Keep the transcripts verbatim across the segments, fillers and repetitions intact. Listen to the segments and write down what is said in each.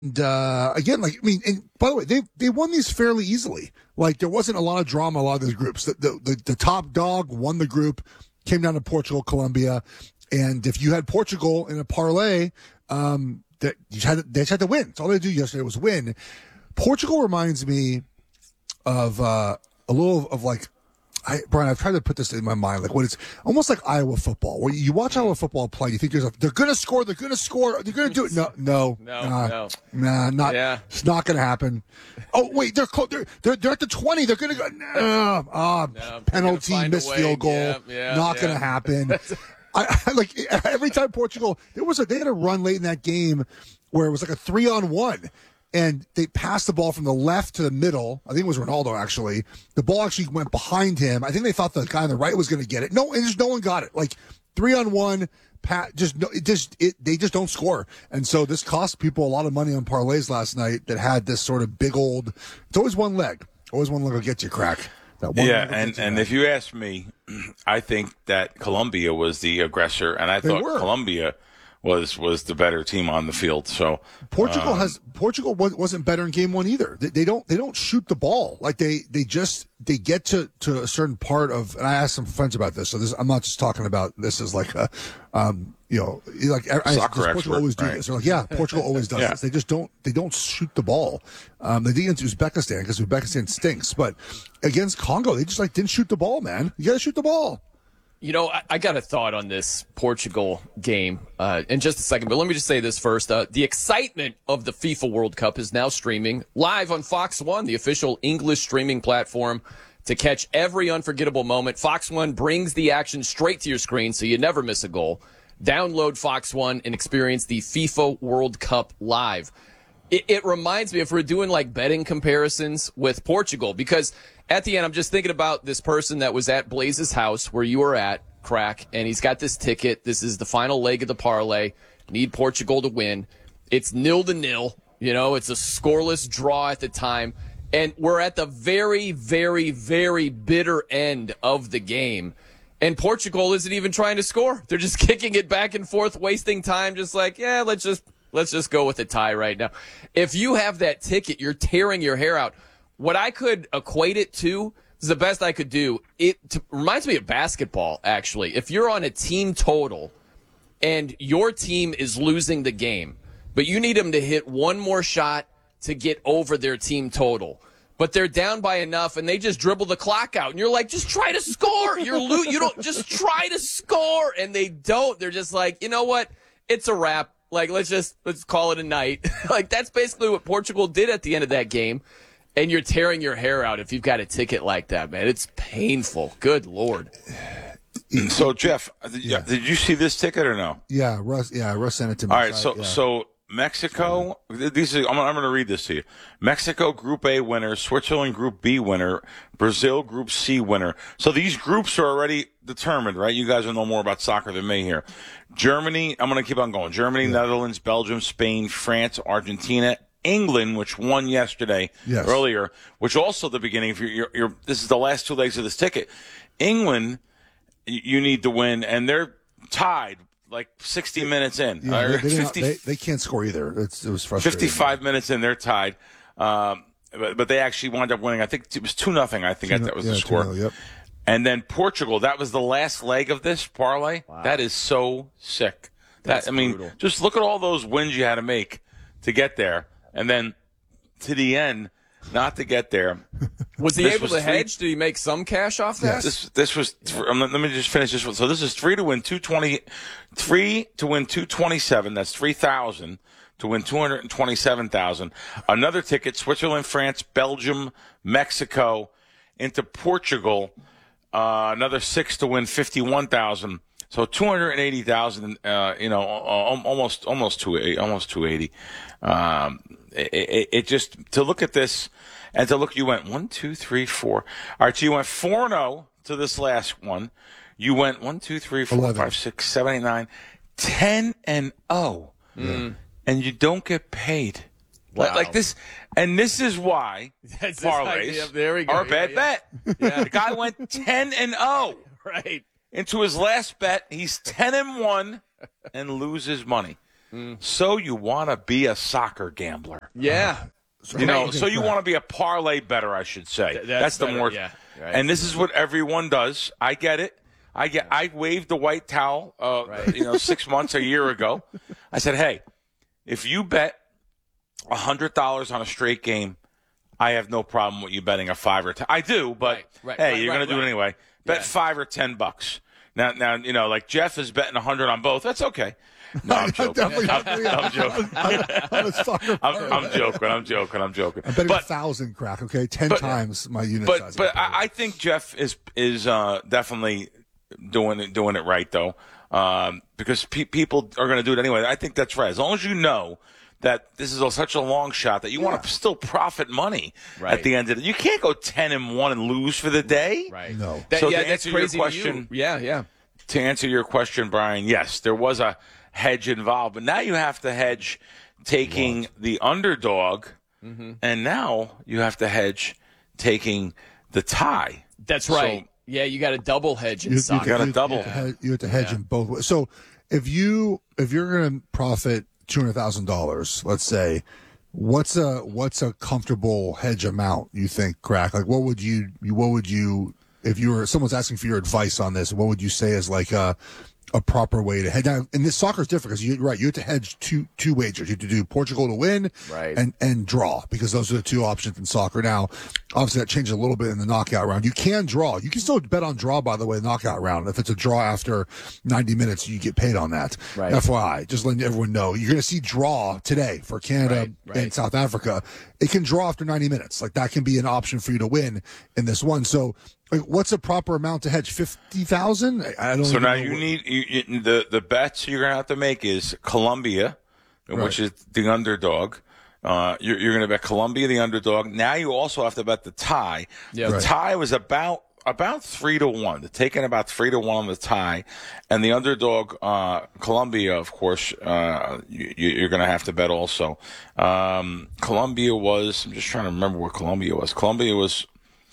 And uh, again, like I mean, and by the way, they they won these fairly easily. Like there wasn't a lot of drama. A lot of those groups. The the, the, the top dog won the group. Came down to Portugal, Colombia, and if you had Portugal in a parlay, um, that you had they just had to win. That's all they do yesterday was win. Portugal reminds me of uh, a little of like. I, Brian, I've tried to put this in my mind, like what it's almost like Iowa football, where you watch Iowa football play, you think there's a, they're going to score, they're going to score, they're going to do it. No, no, no, nah, no, nah, not, yeah. It's not going to happen. Oh wait, they're close. They're, they're they're at the twenty. They're going to go. Nah, ah, no, penalty, missed field goal. Yeah, yeah, not yeah. going to happen. I, I like every time Portugal. There was a they had a run late in that game where it was like a three on one. And they passed the ball from the left to the middle. I think it was Ronaldo, actually. The ball actually went behind him. I think they thought the guy on the right was going to get it. No, and just no one got it. Like three on one, pat, just no, it just it they just don't score. And so this cost people a lot of money on parlays last night that had this sort of big old. It's always one leg. Always one leg will get you, crack. That one yeah, and, and if you ask me, I think that Colombia was the aggressor, and I They thought were. Colombia was was the better team on the field. So Portugal um, has Portugal wa- wasn't better in game one either. They, they don't they don't shoot the ball like they they just they get to, to a certain part of. And I asked some friends about this, so this I'm not just talking about this as like a um you know like I, I, Soccer Portugal expert, always do right. this. They're like yeah, Portugal always does Yeah. this. They just don't they don't shoot the ball. Um, they did against Uzbekistan because Uzbekistan stinks, but against Congo they just like didn't shoot the ball. Man, you got to shoot the ball. You know, I, I got a thought on this Portugal game uh, in just a second, but let me just say this first. Uh, the excitement of the FIFA World Cup is now streaming live on Fox One, the official English streaming platform, to catch every unforgettable moment. Fox One brings the action straight to your screen so you never miss a goal. Download Fox One and experience the FIFA World Cup live. It, it reminds me if we're doing like betting comparisons with Portugal, because at the end, I'm just thinking about this person that was at Blaze's house where you were at, Crack, and he's got this ticket. This is the final leg of the parlay. Need Portugal to win. It's nil to nil. You know, it's a scoreless draw at the time. And we're at the very, very, very bitter end of the game. And Portugal isn't even trying to score. They're just kicking it back and forth, wasting time, just like, yeah, let's just let's just go with a tie right now. If you have that ticket, you're tearing your hair out. What I could equate it to is the best I could do. It t- reminds me of basketball, actually. If you're on a team total and your team is losing the game, but you need them to hit one more shot to get over their team total, but they're down by enough and they just dribble the clock out, and you're like, just try to score. You're lo- you don't just try to score, and they don't. They're just like, you know what? It's a wrap. Like let's just let's call it a night. Like that's basically what Portugal did at the end of that game. And you're tearing your hair out if you've got a ticket like that, man. It's painful. Good Lord. So, Jeff, did you, Yeah. did you see this ticket or no? Yeah, Russ. Yeah, Russ sent it to me. All right, So, so yeah. so Mexico. These are, I'm, I'm going to read this to you. Mexico Group A winner, Switzerland Group B winner, Brazil Group C winner. So these groups are already determined, right? You guys will know more about soccer than me here. Germany. I'm going to keep on going. Germany, Yeah. Netherlands, Belgium, Spain, France, Argentina. England, which won yesterday, Yes. earlier, which also the beginning. If you're, you're, you're, this is the last two legs of this ticket. England, y- you need to win, and they're tied like sixty minutes in. Yeah, or they, they, didn't- fifty, they, they can't score either. It's, it was frustrating. fifty-five minutes in, they're tied. Um, but, but they actually wound up winning. I think it was two nothing. I think Two that was no- the yeah, score. two nil, yep. And then Portugal. That was the last leg of this parlay. That is so sick. That's that I mean, brutal. just look at all those wins you had to make to get there, and then to the end, not to get there. Was he This able was to three- hedge? Did he make some cash off that? Yes. This this was th- um, let me just finish this one. So this is three to win two twenty, three to win two twenty seven. That's three thousand to win two hundred and twenty seven thousand. Another ticket: Switzerland, France, Belgium, Mexico, into Portugal. Uh, another six to win fifty one thousand. So two hundred and eighty thousand. Uh, you know, al- almost almost two almost two eighty. Um, it, it, it just to look at this. And to look, you went one, two, three, four. All right, so you went four and zero to this last one. You went one, two, three, four, eleven. five, six, seven, eight, nine, ten and zero, and you don't get paid. Like, Wow. like this, and this is why That's this idea. parlays There we go. are a Yeah, bad yeah. bet. Yeah. The guy went ten and zero Right. into his last bet. He's ten and one and loses money. Mm. So you want to be a soccer gambler. Yeah. You know, so you want to be a parlay bettor, I should say. Th- that's that's the better, more. yeah, right. And this is what everyone does. I get it. I get. I waved the white towel, uh, Right. you know, six months, a year ago. I said, hey, if you bet a hundred dollars on a straight game, I have no problem with you betting a five or ten. I do, but Right, right, hey, right, you're right, going to do right. it anyway. Bet Yeah. five or ten bucks. Now, now, you know, like Jeff is betting a hundred on both. That's okay. No, I'm joking. Definitely not. I'm, I'm joking. On a soccer I'm, parlay. I'm joking. I'm joking. I'm joking. I'm betting But a thousand crack. Okay, ten but- times my unit but size. but I, I think Jeff is is uh, definitely doing it doing it right though, um, because pe- people are going to do it anyway. I think that's right. As long as you know that this is a, such a long shot that you want to still profit money Right. at the end of it. You can't go ten and one and lose for the day. Right. No. That, So yeah, to that's answer your crazy to question- you. Yeah, yeah. To answer your question, Brian, yes, there was a hedge involved, but now you have to hedge taking the underdog, Mm-hmm. and now you have to hedge taking the tie. That's So- right. yeah, you got a double hedge in You, you, soccer. gotta you- double. You have to hedge, you have to hedge in both ways. So if you if you're going to profit two hundred thousand dollars, let's say, what's a what's a comfortable hedge amount you think, Crack? Like, what would you what would you if you were someone's asking for your advice on this? What would you say is like a a proper way to hedge? Now, and this soccer is different because you're right. You have to hedge two two wagers. You have to do Portugal to win, Right. and and draw, because those are the two options in soccer. Now, obviously, that changes a little bit in the knockout round. You can draw. You can still bet on draw, by the way, knockout round. If it's a draw after ninety minutes, you get paid on that. Right. F Y I, just letting everyone know. You're going to see draw today for Canada Right, right. and South Africa. It can draw after ninety minutes. Like, that can be an option for you to win in this one. So, like, what's a proper amount to hedge? fifty thousand? I I don't So even now know you what- need you, you, the the bets you're gonna have to make is Colombia, which is the underdog. Uh, you're, you're going to bet Colombia the underdog. Now you also have to bet the tie. Yeah. the Right. tie was about about three to one. They're taking about three to one on the tie, and the underdog uh, Colombia, of course, uh, you, you're going to have to bet also. Um, Colombia was. I'm just trying to remember what Colombia was. Colombia was.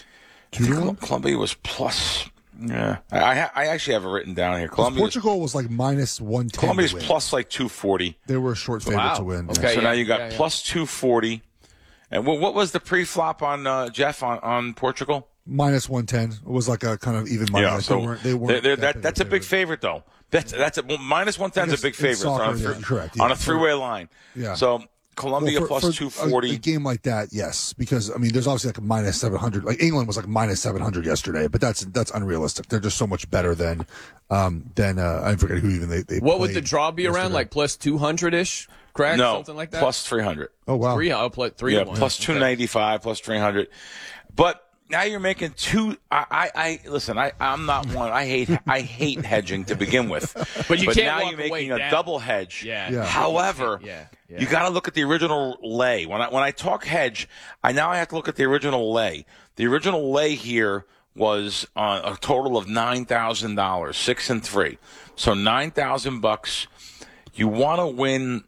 I Two think to Col- one? Colombia was plus. Yeah, I I, ha- I actually have it written down here. Colombia. Portugal was like minus one ten. Colombia's plus like two forty. They were a short favorite Wow. to win. Okay. So yeah, now you got yeah, yeah. plus two forty. And what, what was the pre-flop on uh, Jeff on, on Portugal? Minus one ten. It was like a kind of even money. Like, so they weren't, they weren't they're- they're- that that, that's a big favorite, though. That's that's a, well, minus one ten is a guess big in favorite soccer, on a, yeah, three, correct, yeah. on a three-way line. Yeah. So Colombia Well, for- plus for two a- forty. A, game like that, yes, because I mean, there's obviously like a minus seven hundred. Like England was like minus seven hundred yesterday, but that's that's unrealistic. They're just so much better than um than uh, I forget who even they. they What would the played draw be around? yesterday. Like plus two hundred ish? Crack? No, Something like that? plus three hundred. Oh wow, Three, oh, plus three Yeah, to one. plus two ninety-five, plus three hundred. But now you're making two. I, I, I listen. I, I'm not one. I hate. I hate hedging to begin with. But you can't now walk you're making away a down. double hedge. Yeah. Yeah. However, Yeah, yeah. you got to look at the original lay. When I when I talk hedge, I now I have to look at the original lay. The original lay here was uh, a total of nine thousand dollars, six and three. So nine thousand bucks. You want to win.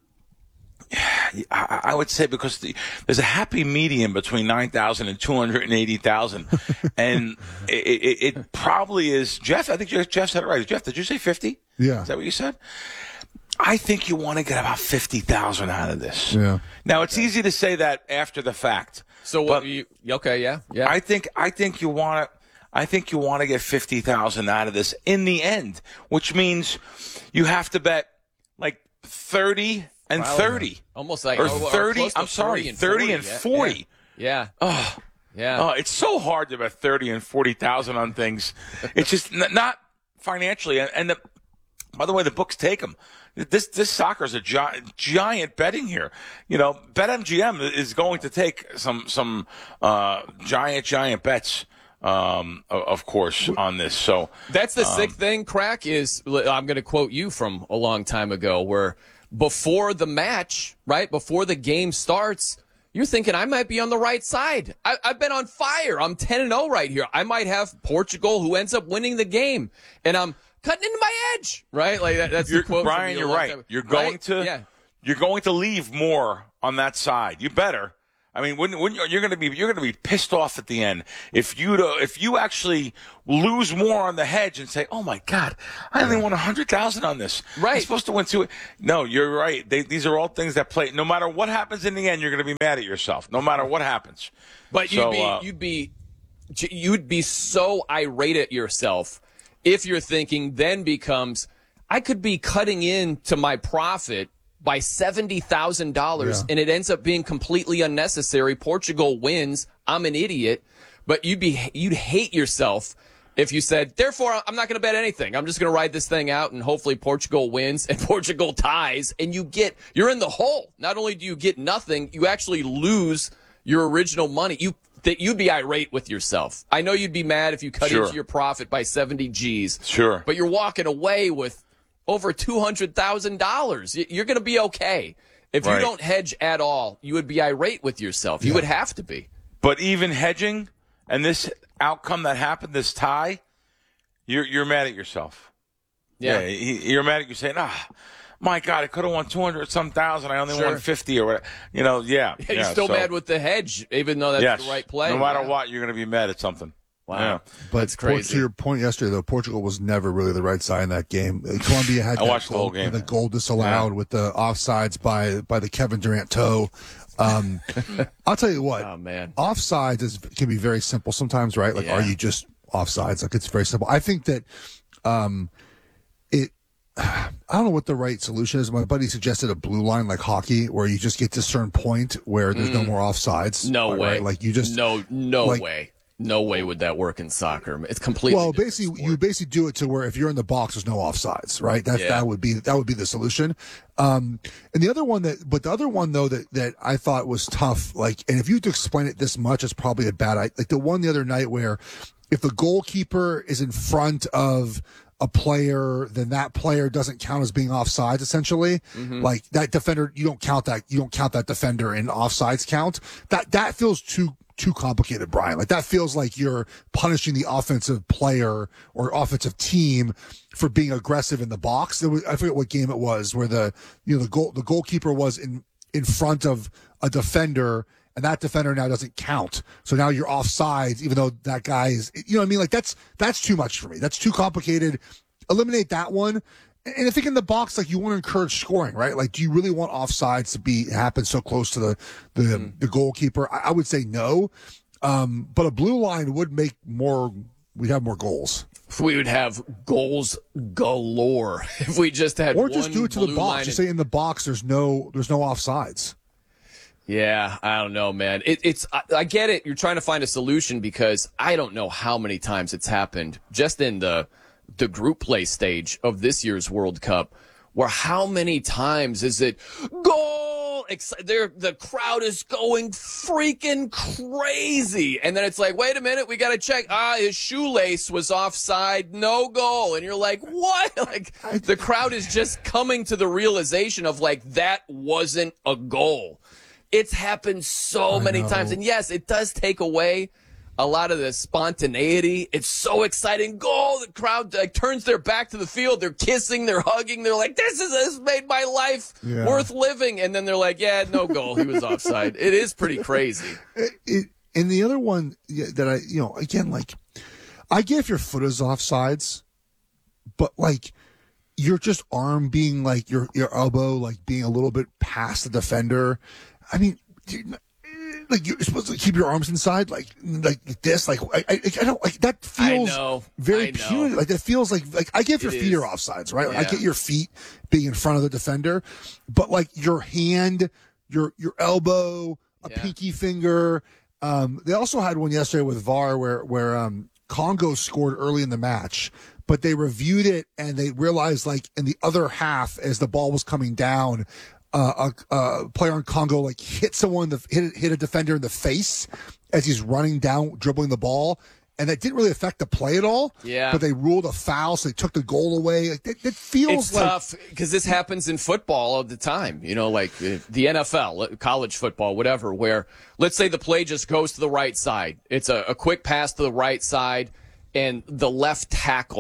I, I would say because the, there's a happy medium between nine thousand and two hundred eighty thousand, and it, it, it probably is. Jeff, I think Jeff Jeff said it right. Jeff, did you say fifty? Yeah. Is that what you said? I think you want to get about fifty thousand out of this. Yeah. Now it's easy to say that after the fact. So what but you, okay, yeah, yeah. I think I think you want to. I think you want to get fifty thousand out of this in the end, which means you have to bet like thirty and Wow. thirty. Almost like or oh, or thirty. close to I'm sorry, and thirty and yeah, forty. Yeah. Oh, Yeah. oh, it's so hard to bet thirty and forty thousand on things. It's just n- not financially. And, and the, by the way, the books take them. This this soccer is a giant, giant betting here. You know, BetMGM is going to take some some uh, giant giant bets. Um, of, of course, on this. So That's the um, sick thing, Crack, is I'm going to quote you from a long time ago where before the match, right, before the game starts, you're thinking I might be on the right side. I, I've been on fire. I'm ten and oh right here. I might have Portugal who ends up winning the game. And I'm cutting into my edge, right? Like that, that's You're, the quote. from Brian, me a you're long right. time- You're going right? to Yeah. you're going to leave more on that side. You better. I mean, wouldn't, wouldn't you, you're going to be you're going to be pissed off at the end if you do, if you actually lose more on the hedge and say, "Oh my God, I only won a hundred thousand on this. Right. I'm supposed to win two." No, you're right. They, these are all things that play. No matter what happens in the end, you're going to be mad at yourself. No matter what happens. But you'd So, be uh, you'd be you'd be so irate at yourself if your thinking then becomes, I could be cutting into my profit by seventy thousand dollars, Yeah. and it ends up being completely unnecessary. Portugal wins. I'm an idiot. But you'd be you'd hate yourself if you said, therefore, I'm not going to bet anything. I'm just going to ride this thing out, and hopefully Portugal wins and Portugal ties, and you get you're in the hole. Not only do you get nothing, you actually lose your original money. You that you'd be irate with yourself. I know you'd be mad if you cut Sure. into your profit by seventy G's. Sure. But you're walking away with over two hundred thousand dollars. You're going to be okay. If you Right. don't hedge at all, you would be irate with yourself. You would have to be. But even hedging and this outcome that happened, this tie, you're you're mad at yourself. Yeah. he- you're mad at you saying, "Ah, my God, I could have won two hundred some thousand. I only Sure. won fifty or whatever." You know, yeah. You're yeah, still so- mad with the hedge, even though that's yes. the right play. No matter Yeah. what, you're going to be mad at something. Wow. Yeah. But That's Port- crazy. to your point yesterday, though, Portugal was never really the right side in that game. Uh, Colombia had I that watched the goal, whole game. the goal disallowed Yeah. with the offsides by by the Kevin Durant toe. Um, I'll tell you what, Oh, man. offsides is, can be very simple sometimes, right? Like, Yeah. are you just offsides? Like, it's very simple. I think that um, it. I don't know what the right solution is. My buddy suggested a blue line like hockey, where you just get to a certain point where there's no more offsides. Mm. No right? way. Like you just no no like- way. No way would that work in soccer. It's completely Well, different basically, sport. you basically do it to where if you're in the box, there's no offsides, right? That Yeah. that would be that would be the solution. Um, and the other one that, but the other one though that that I thought was tough, like, and if you had to explain it this much, it's probably a bad idea. Like the one the other night where if the goalkeeper is in front of a player, then that player doesn't count as being offsides. Essentially, Mm-hmm. like that defender, you don't count that you don't count that defender in offsides count. That that feels too. Too complicated, Brian. Like that feels like you're punishing the offensive player or offensive team for being aggressive in the box. There was, I forget what game it was where the you know the goal the goalkeeper was in in front of a defender and that defender now doesn't count. So now you're offsides, even though that guy is. You know what I mean? Like that's that's too much for me. That's too complicated. Eliminate that one. And I think in the box, like you want to encourage scoring, right? Like, do you really want offsides to be happen so close to the the, Mm-hmm. the goalkeeper? I, I would say no, um, but a blue line would make more. We'd have more goals, we would have goals galore if we just had or just one do it to the blue box. line Just and- say in the box, there's no there's no offsides. Yeah, I don't know, man. It, it's I, I get it. You're trying to find a solution because I don't know how many times it's happened just in the the group play stage of this year's World Cup, where how many times is it goal? Ex- there, the crowd is going freaking crazy, and then it's like, wait a minute, we got to check. Ah, his shoelace was offside, no goal, and you're like, what? Like the crowd is just coming to the realization of like that wasn't a goal. It's happened so many know. times. And yes, it does take away a lot of the spontaneity. It's so exciting. Goal. The crowd like turns their back to the field. They're kissing, they're hugging. They're like, this is this made my life Yeah. worth living. And then they're like, yeah, no goal. He was offside. It is pretty crazy. It, it, and the other one yeah, that I, you know, again, like, I get if your foot is offsides, but like, your just arm being like your your elbow like being a little bit past the defender. I mean, you- like you're supposed to keep your arms inside, like like this. Like I, I, I don't like that feels I know. very I know. punitive. Like that feels like like I get if your It feet is. are offsides, right? Like, I Yeah. get your feet being in front of the defender, but like your hand, your your elbow, a Yeah. pinky finger. Um, they also had one yesterday with V A R where where um, Congo scored early in the match, but they reviewed it and they realized like in the other half as the ball was coming down, uh, a, a player in Congo like hit someone, the, hit hit a defender in the face as he's running down dribbling the ball. And that didn't really affect the play at all. Yeah. But they ruled a foul, so they took the goal away. Like, it, it feels It's like tough because this happens in football all the time. You know, like uh, the N F L, college football, whatever, where let's say the play just goes to the right side. It's a, a quick pass to the right side, and the left tackle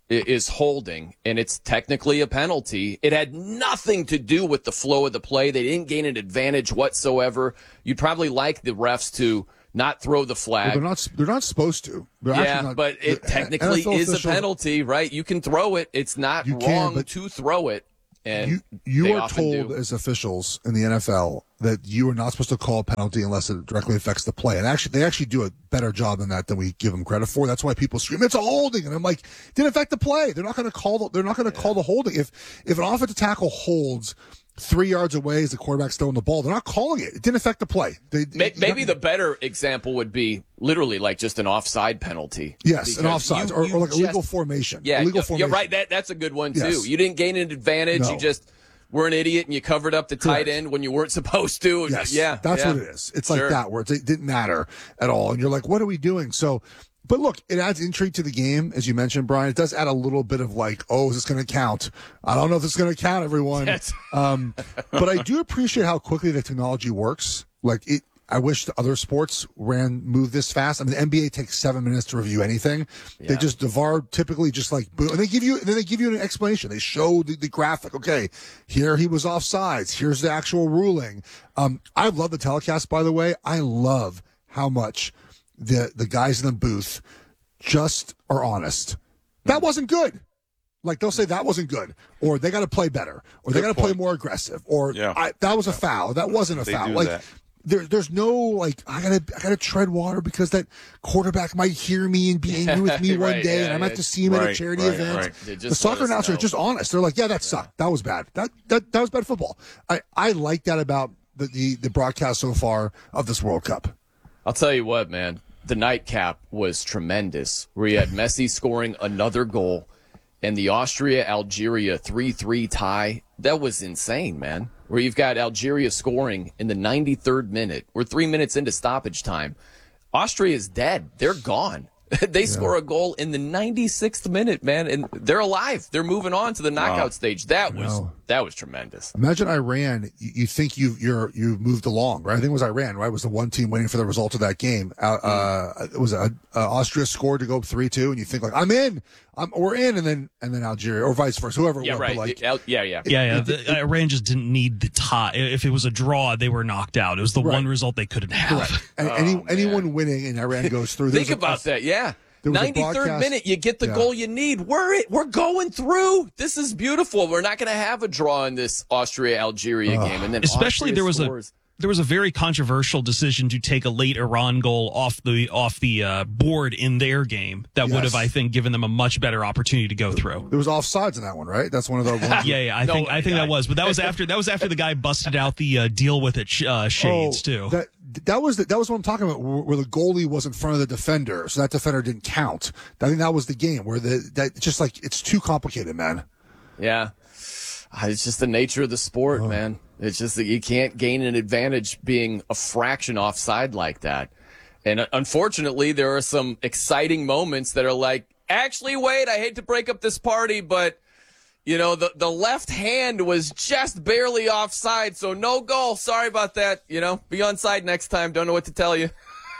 is holding, and it's technically a penalty. It had nothing to do with the flow of the play. They didn't gain an advantage whatsoever. You'd probably like the refs to not throw the flag. Well, they're not. They're not supposed to. They're yeah, not, but it technically N F L is a officials, penalty, right? You can throw it. It's not You wrong can, to throw it. And you you they are often told do. as officials in the N F L that you are not supposed to call a penalty unless it directly affects the play. And actually, they actually do a better job than that than we give them credit for. That's why people scream, "It's a holding!" And I'm like, it didn't affect the play. They're not going to call. The, they're not going to yeah. call the holding. If if an offensive tackle holds three yards away as the quarterback's still in the ball, they're not calling it. It didn't affect the play. They, maybe maybe the better example would be literally like just an offside penalty. Yes, an offside or, or like just, illegal formation. Yeah, illegal you're, formation. you're right. That that's a good one too. Yes. You didn't gain an advantage. No. You just were an idiot and you covered up the tight Correct. end when you weren't supposed to. Yes, yeah, that's yeah. what it is. It's like Sure. that where it's, it didn't matter at all, and you're like, "What are we doing?" So, but look, it adds intrigue to the game, as you mentioned, Brian. It does add a little bit of like, "Oh, is this going to count?" I don't know if this is going to count, everyone. um, but I do appreciate how quickly the technology works. Like it. I wish the other sports ran move this fast. I mean, the N B A takes seven minutes to review anything. Yeah. They just the V A R typically just like boom, and they give you and then they give you an explanation. They show the, the graphic. Okay, here he was offsides. Here's the actual ruling. Um, I love the telecast, by the way. I love how much the the guys in the booth just are honest. That wasn't good. Like they'll say that wasn't good, or they got to play better, or they got to play more aggressive, or yeah. I, that was a foul. That wasn't a they foul. Do like. that. There, there's no like I gotta I gotta tread water because that quarterback might hear me and be angry with me right, one day, yeah, and I yeah. might have to see him right, at a charity right, event. right. The soccer announcers are just honest. They're like, yeah, that sucked. That was bad. That that that was bad football. I I like that about the, the the broadcast so far of this World Cup. I'll tell you what, man. The nightcap was tremendous. Where you had Messi scoring another goal, and the Austria-Algeria three three tie. That was insane, man. Where you've got Algeria scoring in the ninety-third minute. We're three minutes into stoppage time. Austria is dead. They're gone. They yeah. score a goal in the ninety-sixth minute, man, and they're alive. They're moving on to the knockout wow. stage. That was that was tremendous. Imagine Iran. You, you think you've you're you've moved along, right? I think it was Iran, right? It was the one team waiting for the result of that game. Uh, uh, it was a, uh, Austria scored to go up three two, and you think like, I'm in. I'm, we're in, and then and then Algeria, or vice versa, whoever. Yeah, it was, right. Like, yeah, yeah, yeah. Yeah, yeah. The, Iran just didn't need the tie. If it was a draw, they were knocked out. It was the right. one result they couldn't have. Right. And oh, any, man. anyone winning and Iran goes through. Think about a, that, yeah. ninety-third minute, you get the yeah. goal you need. We're it. We're going through. This is beautiful. We're not going to have a draw in this Austria-Algeria uh, game, and then especially Austria there was scores. a there was a very controversial decision to take a late Iran goal off the off the uh, board in their game that yes. would have, I think, given them a much better opportunity to go through. There was offsides in that one, right? That's one of the ones. yeah, yeah. I no think way, I think guy. that was, but that was after that was after the guy busted out the uh, deal with it sh- uh, shades oh, too. That that was the, that was what I'm talking about, where the goalie was in front of the defender, so that defender didn't count. I think that was the game where the that just like it's too complicated, man. Yeah, it's just the nature of the sport, oh. man. It's just that you can't gain an advantage being a fraction offside like that. And unfortunately, there are some exciting moments that are like, actually, wait, I hate to break up this party, but, you know, the, the left hand was just barely offside, so no goal. Sorry about that. You know, be onside next time. Don't know what to tell you.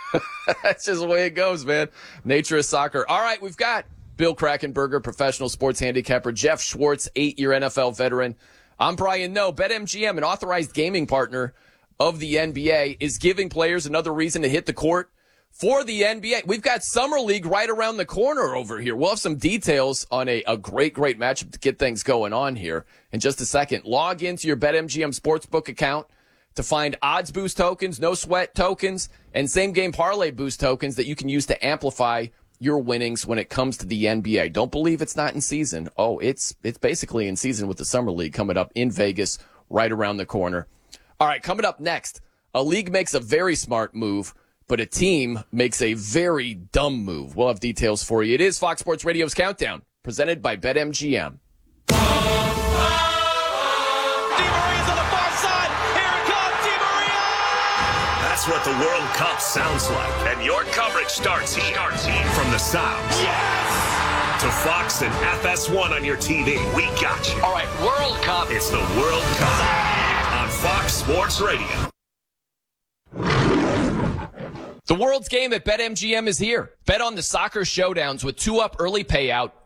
That's just the way it goes, man. Nature of soccer. All right, we've got Bill Krackomberger, professional sports handicapper, Jeff Schwartz, eight-year N F L veteran. I'm Brian Noe. BetMGM, an authorized gaming partner of the N B A, is giving players another reason to hit the court for the N B A. We've got Summer League right around the corner over here. We'll have some details on a, a great, great matchup to get things going on here in just a second. Log into your BetMGM Sportsbook account to find odds boost tokens, no sweat tokens, and same game parlay boost tokens that you can use to amplify your winnings when it comes to the N B A. Don't believe it's not in season. Oh, it's it's basically in season with the Summer League coming up in Vegas right around the corner. All right, coming up next, a league makes a very smart move, but a team makes a very dumb move. We'll have details for you. It is Fox Sports Radio's Countdown, presented by BetMGM. That's what the World Cup sounds like. And your coverage starts here. Starts here. From the sounds. Yes! To Fox and F S one on your T V. We got you. All right, World Cup. It's the World Cup on Fox Sports Radio. The world's game at BetMGM is here. Bet on the soccer showdowns with two-up early payout,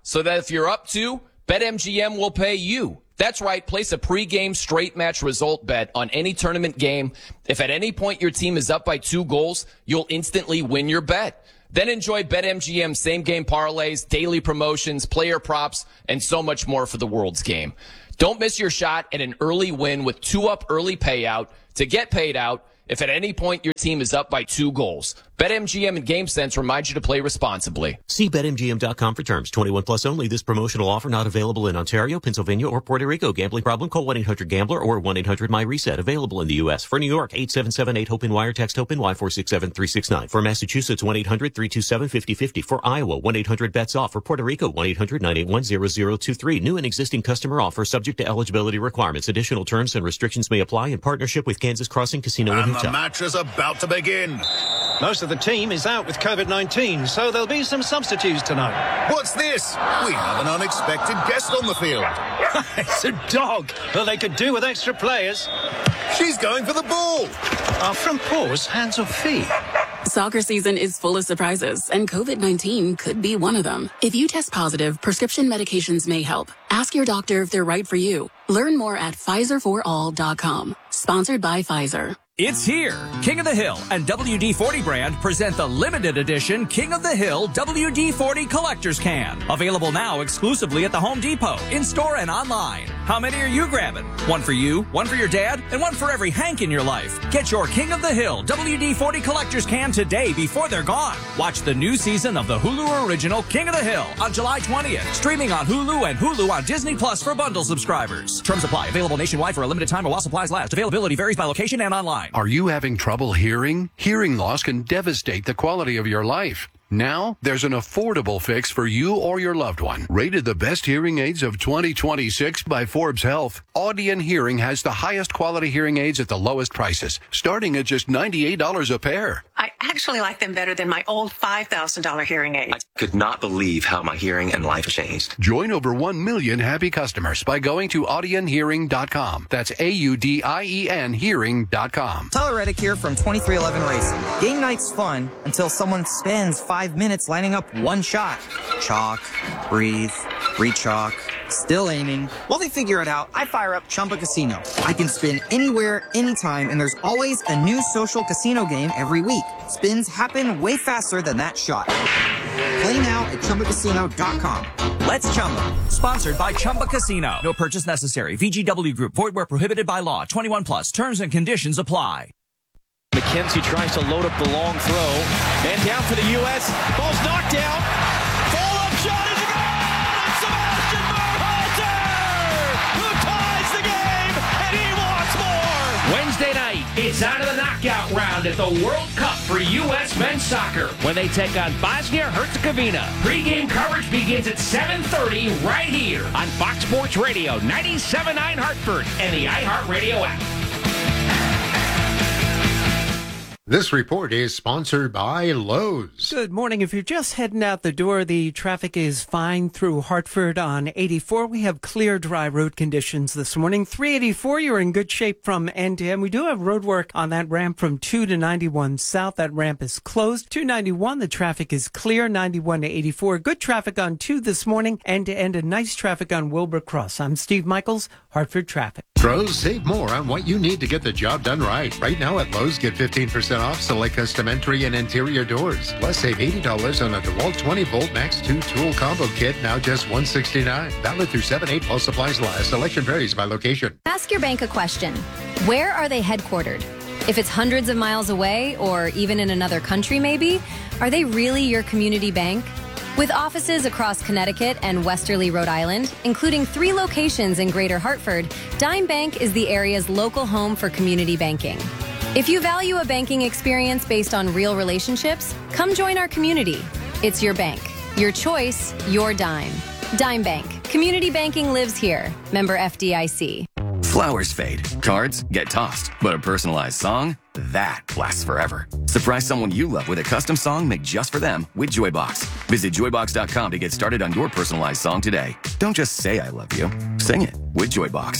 so that if you're up two, BetMGM will pay you. That's right. Place a pregame straight match result bet on any tournament game. If at any point your team is up by two goals, you'll instantly win your bet. Then enjoy BetMGM same-game parlays, daily promotions, player props, and so much more for the World's game. Don't miss your shot at an early win with two-up early payout to get paid out if at any point your team is up by two goals. BetMGM and GameSense remind you to play responsibly. See Bet M G M dot com for terms. twenty-one plus only. This promotional offer not available in Ontario, Pennsylvania, or Puerto Rico. Gambling problem? Call one eight hundred gambler or one eight hundred my reset. Available in the U S. For New York, eight seven seven eight HOPE-N wire. Text HOPE-N-Y four six seven three six nine. For Massachusetts, one eight hundred three two seven five zero five zero. For Iowa, one eight hundred bets off. For Puerto Rico, one eight hundred nine eight one zero zero two three. New and existing customer offer subject to eligibility requirements. Additional terms and restrictions may apply in partnership with Kansas Crossing Casino and, and Hotel. The match is about to begin. Most of the team is out with COVID nineteen, so there'll be some substitutes tonight. What's this? We have an unexpected guest on the field. It's a dog. Well, they could do with extra players. She's going for the ball. Our front paws, hands or feet? Soccer season is full of surprises, and COVID nineteen could be one of them. If you test positive, prescription medications may help. Ask your doctor if they're right for you. Learn more at Pfizer for all dot com. Sponsored by Pfizer. It's here. King of the Hill and W D forty brand present the limited edition King of the Hill W D forty Collector's Can. Available now exclusively at the Home Depot, in-store and online. How many are you grabbing? One for you, one for your dad, and one for every Hank in your life. Get your King of the Hill W D forty Collector's Can today before they're gone. Watch the new season of the Hulu original King of the Hill on July twentieth. Streaming on Hulu and Hulu on Disney Plus for bundle subscribers. Terms apply. Available nationwide for a limited time or while supplies last. Availability varies by location and online. Are you having trouble hearing? Hearing loss can devastate the quality of your life. Now, there's an affordable fix for you or your loved one. Rated the best hearing aids of twenty twenty-six by Forbes Health, Audion Hearing has the highest quality hearing aids at the lowest prices, starting at just ninety-eight dollars a pair. I actually like them better than my old five thousand dollars hearing aids. I could not believe how my hearing and life changed. Join over one million happy customers by going to audion hearing dot com. That's A U D I E N hearing dot com. Tyler Reddick here from twenty-three eleven Racing. Game night's fun until someone spends five minutes lining up one shot. Chalk, breathe, re-chalk, still aiming. While they figure it out, I fire up Chumba Casino. I can spin anywhere, anytime, and there's always a new social casino game every week. Spins happen way faster than that shot. Play now at chumba casino dot com. Let's Chumba. Sponsored by Chumba Casino. No purchase necessary. V G W Group. Void where prohibited by law. twenty-one plus. Terms and conditions apply. McKenzie tries to load up the long throw. Man down for the U S. Ball's knocked down. Follow-up shot is good! And Sebastian Berhalter, who ties the game, and he wants more! Wednesday night, it's out of the knockout round at the World Cup for U S men's soccer when they take on Bosnia-Herzegovina. Pre-game coverage begins at seven thirty right here on Fox Sports Radio, ninety-seven point nine Hartford, and the iHeartRadio app. This report is sponsored by Lowe's. Good morning. If you're just heading out the door, the traffic is fine through Hartford on eighty-four. We have clear, dry road conditions this morning. three eighty-four, you're in good shape from end to end. We do have road work on that ramp from two to ninety-one South. That ramp is closed. two ninety-one, the traffic is clear. ninety-one to eighty-four. Good traffic on two this morning. End to end, and nice traffic on Wilbur Cross. I'm Steve Michaels, Hartford Traffic. Pros, save more on what you need to get the job done right. Right now at Lowe's, get fifteen percent off select custom entry and interior doors. Plus, save eighty dollars on a DeWalt twenty volt Max two tool combo kit, now just one hundred sixty-nine dollars. Valid through seven eight while supplies last. Selection varies by location. Ask your bank a question. Where are they headquartered? If it's hundreds of miles away or even in another country maybe, are they really your community bank? With offices across Connecticut and Westerly, Rhode Island, including three locations in Greater Hartford, Dime Bank is the area's local home for community banking. If you value a banking experience based on real relationships, come join our community. It's your bank, your choice, your dime. Dime Bank. Community banking lives here. Member F D I C. Flowers fade, cards get tossed, but a personalized song, that lasts forever. Surprise someone you love with a custom song made just for them with Joybox. Visit joybox dot com to get started on your personalized song today. Don't just say I love you, sing it with Joybox.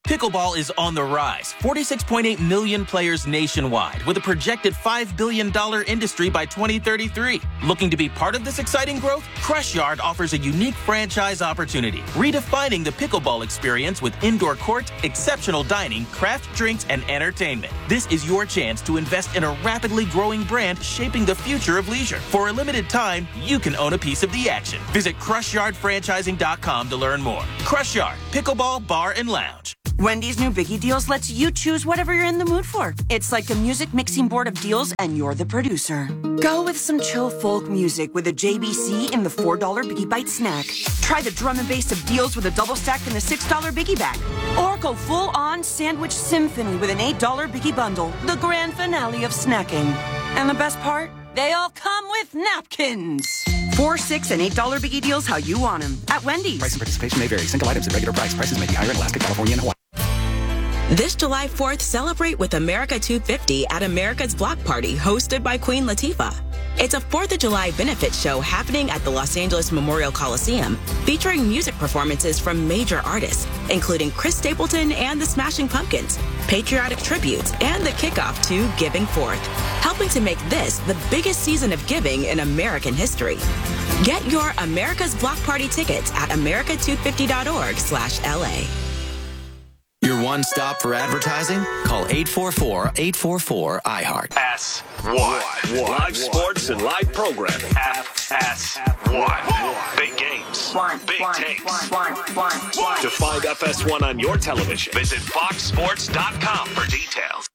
Pickleball is on the rise. forty-six point eight million players nationwide, with a projected five billion dollars industry by twenty thirty-three. Looking to be part of this exciting growth? Crush Yard offers a unique franchise opportunity, redefining the pickleball experience with indoor court, exceptional dining, craft drinks, and entertainment. This is your chance to invest in a rapidly growing brand shaping the future of leisure. For a limited time, you can own a piece of the action. Visit crush yard franchising dot com to learn more. Crush Yard, Pickleball Bar and Lounge. Wendy's new Biggie Deals lets you choose whatever you're in the mood for. It's like a music mixing board of deals, and you're the producer. Go with some chill folk music with a J B C in the four dollar Biggie Bite snack. Try the drum and bass of deals with a double stack in the six dollar Biggie Bag. Or go full-on sandwich symphony with an eight dollar Biggie Bundle, the grand finale of snacking. And the best part? They all come with napkins. Four, six, and eight dollar Biggie Deals how you want them at Wendy's. Price and participation may vary. Single items at regular price. Prices may be higher in Alaska, California, and Hawaii. This July fourth, celebrate with America two fifty at America's Block Party, hosted by Queen Latifah. It's a fourth of July benefit show happening at the Los Angeles Memorial Coliseum, featuring music performances from major artists, including Chris Stapleton and the Smashing Pumpkins, patriotic tributes, and the kickoff to Giving Forth, helping to make this the biggest season of giving in American history. Get your America's Block Party tickets at america two fifty dot org slash L A. Your one stop for advertising? Call eight four four, eight four four, I heart. S one. Live sports and live programming. F S one. Big games. Big takes. To find F S one on your television, visit fox sports dot com for details.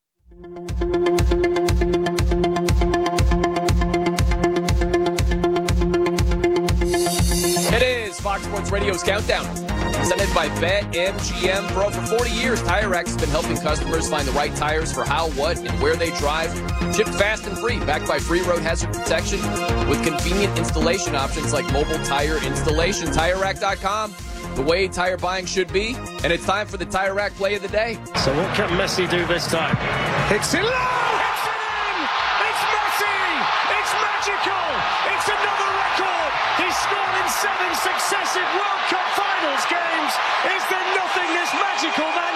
It is Fox Sports Radio's Countdown, presented by BetMGM. For over forty years, Tire Rack has been helping customers find the right tires for how, what, and where they drive. Shipped fast and free, backed by free road hazard protection with convenient installation options like mobile tire installation. Tire Rack dot com, the way tire buying should be. And it's time for the Tire Rack play of the day. So what can Messi do this time? Hits it low! Hits it in! It's Messi! It's magical! It's another record! He's scored in seven successive World Cup Finals games! Is there nothing this magical man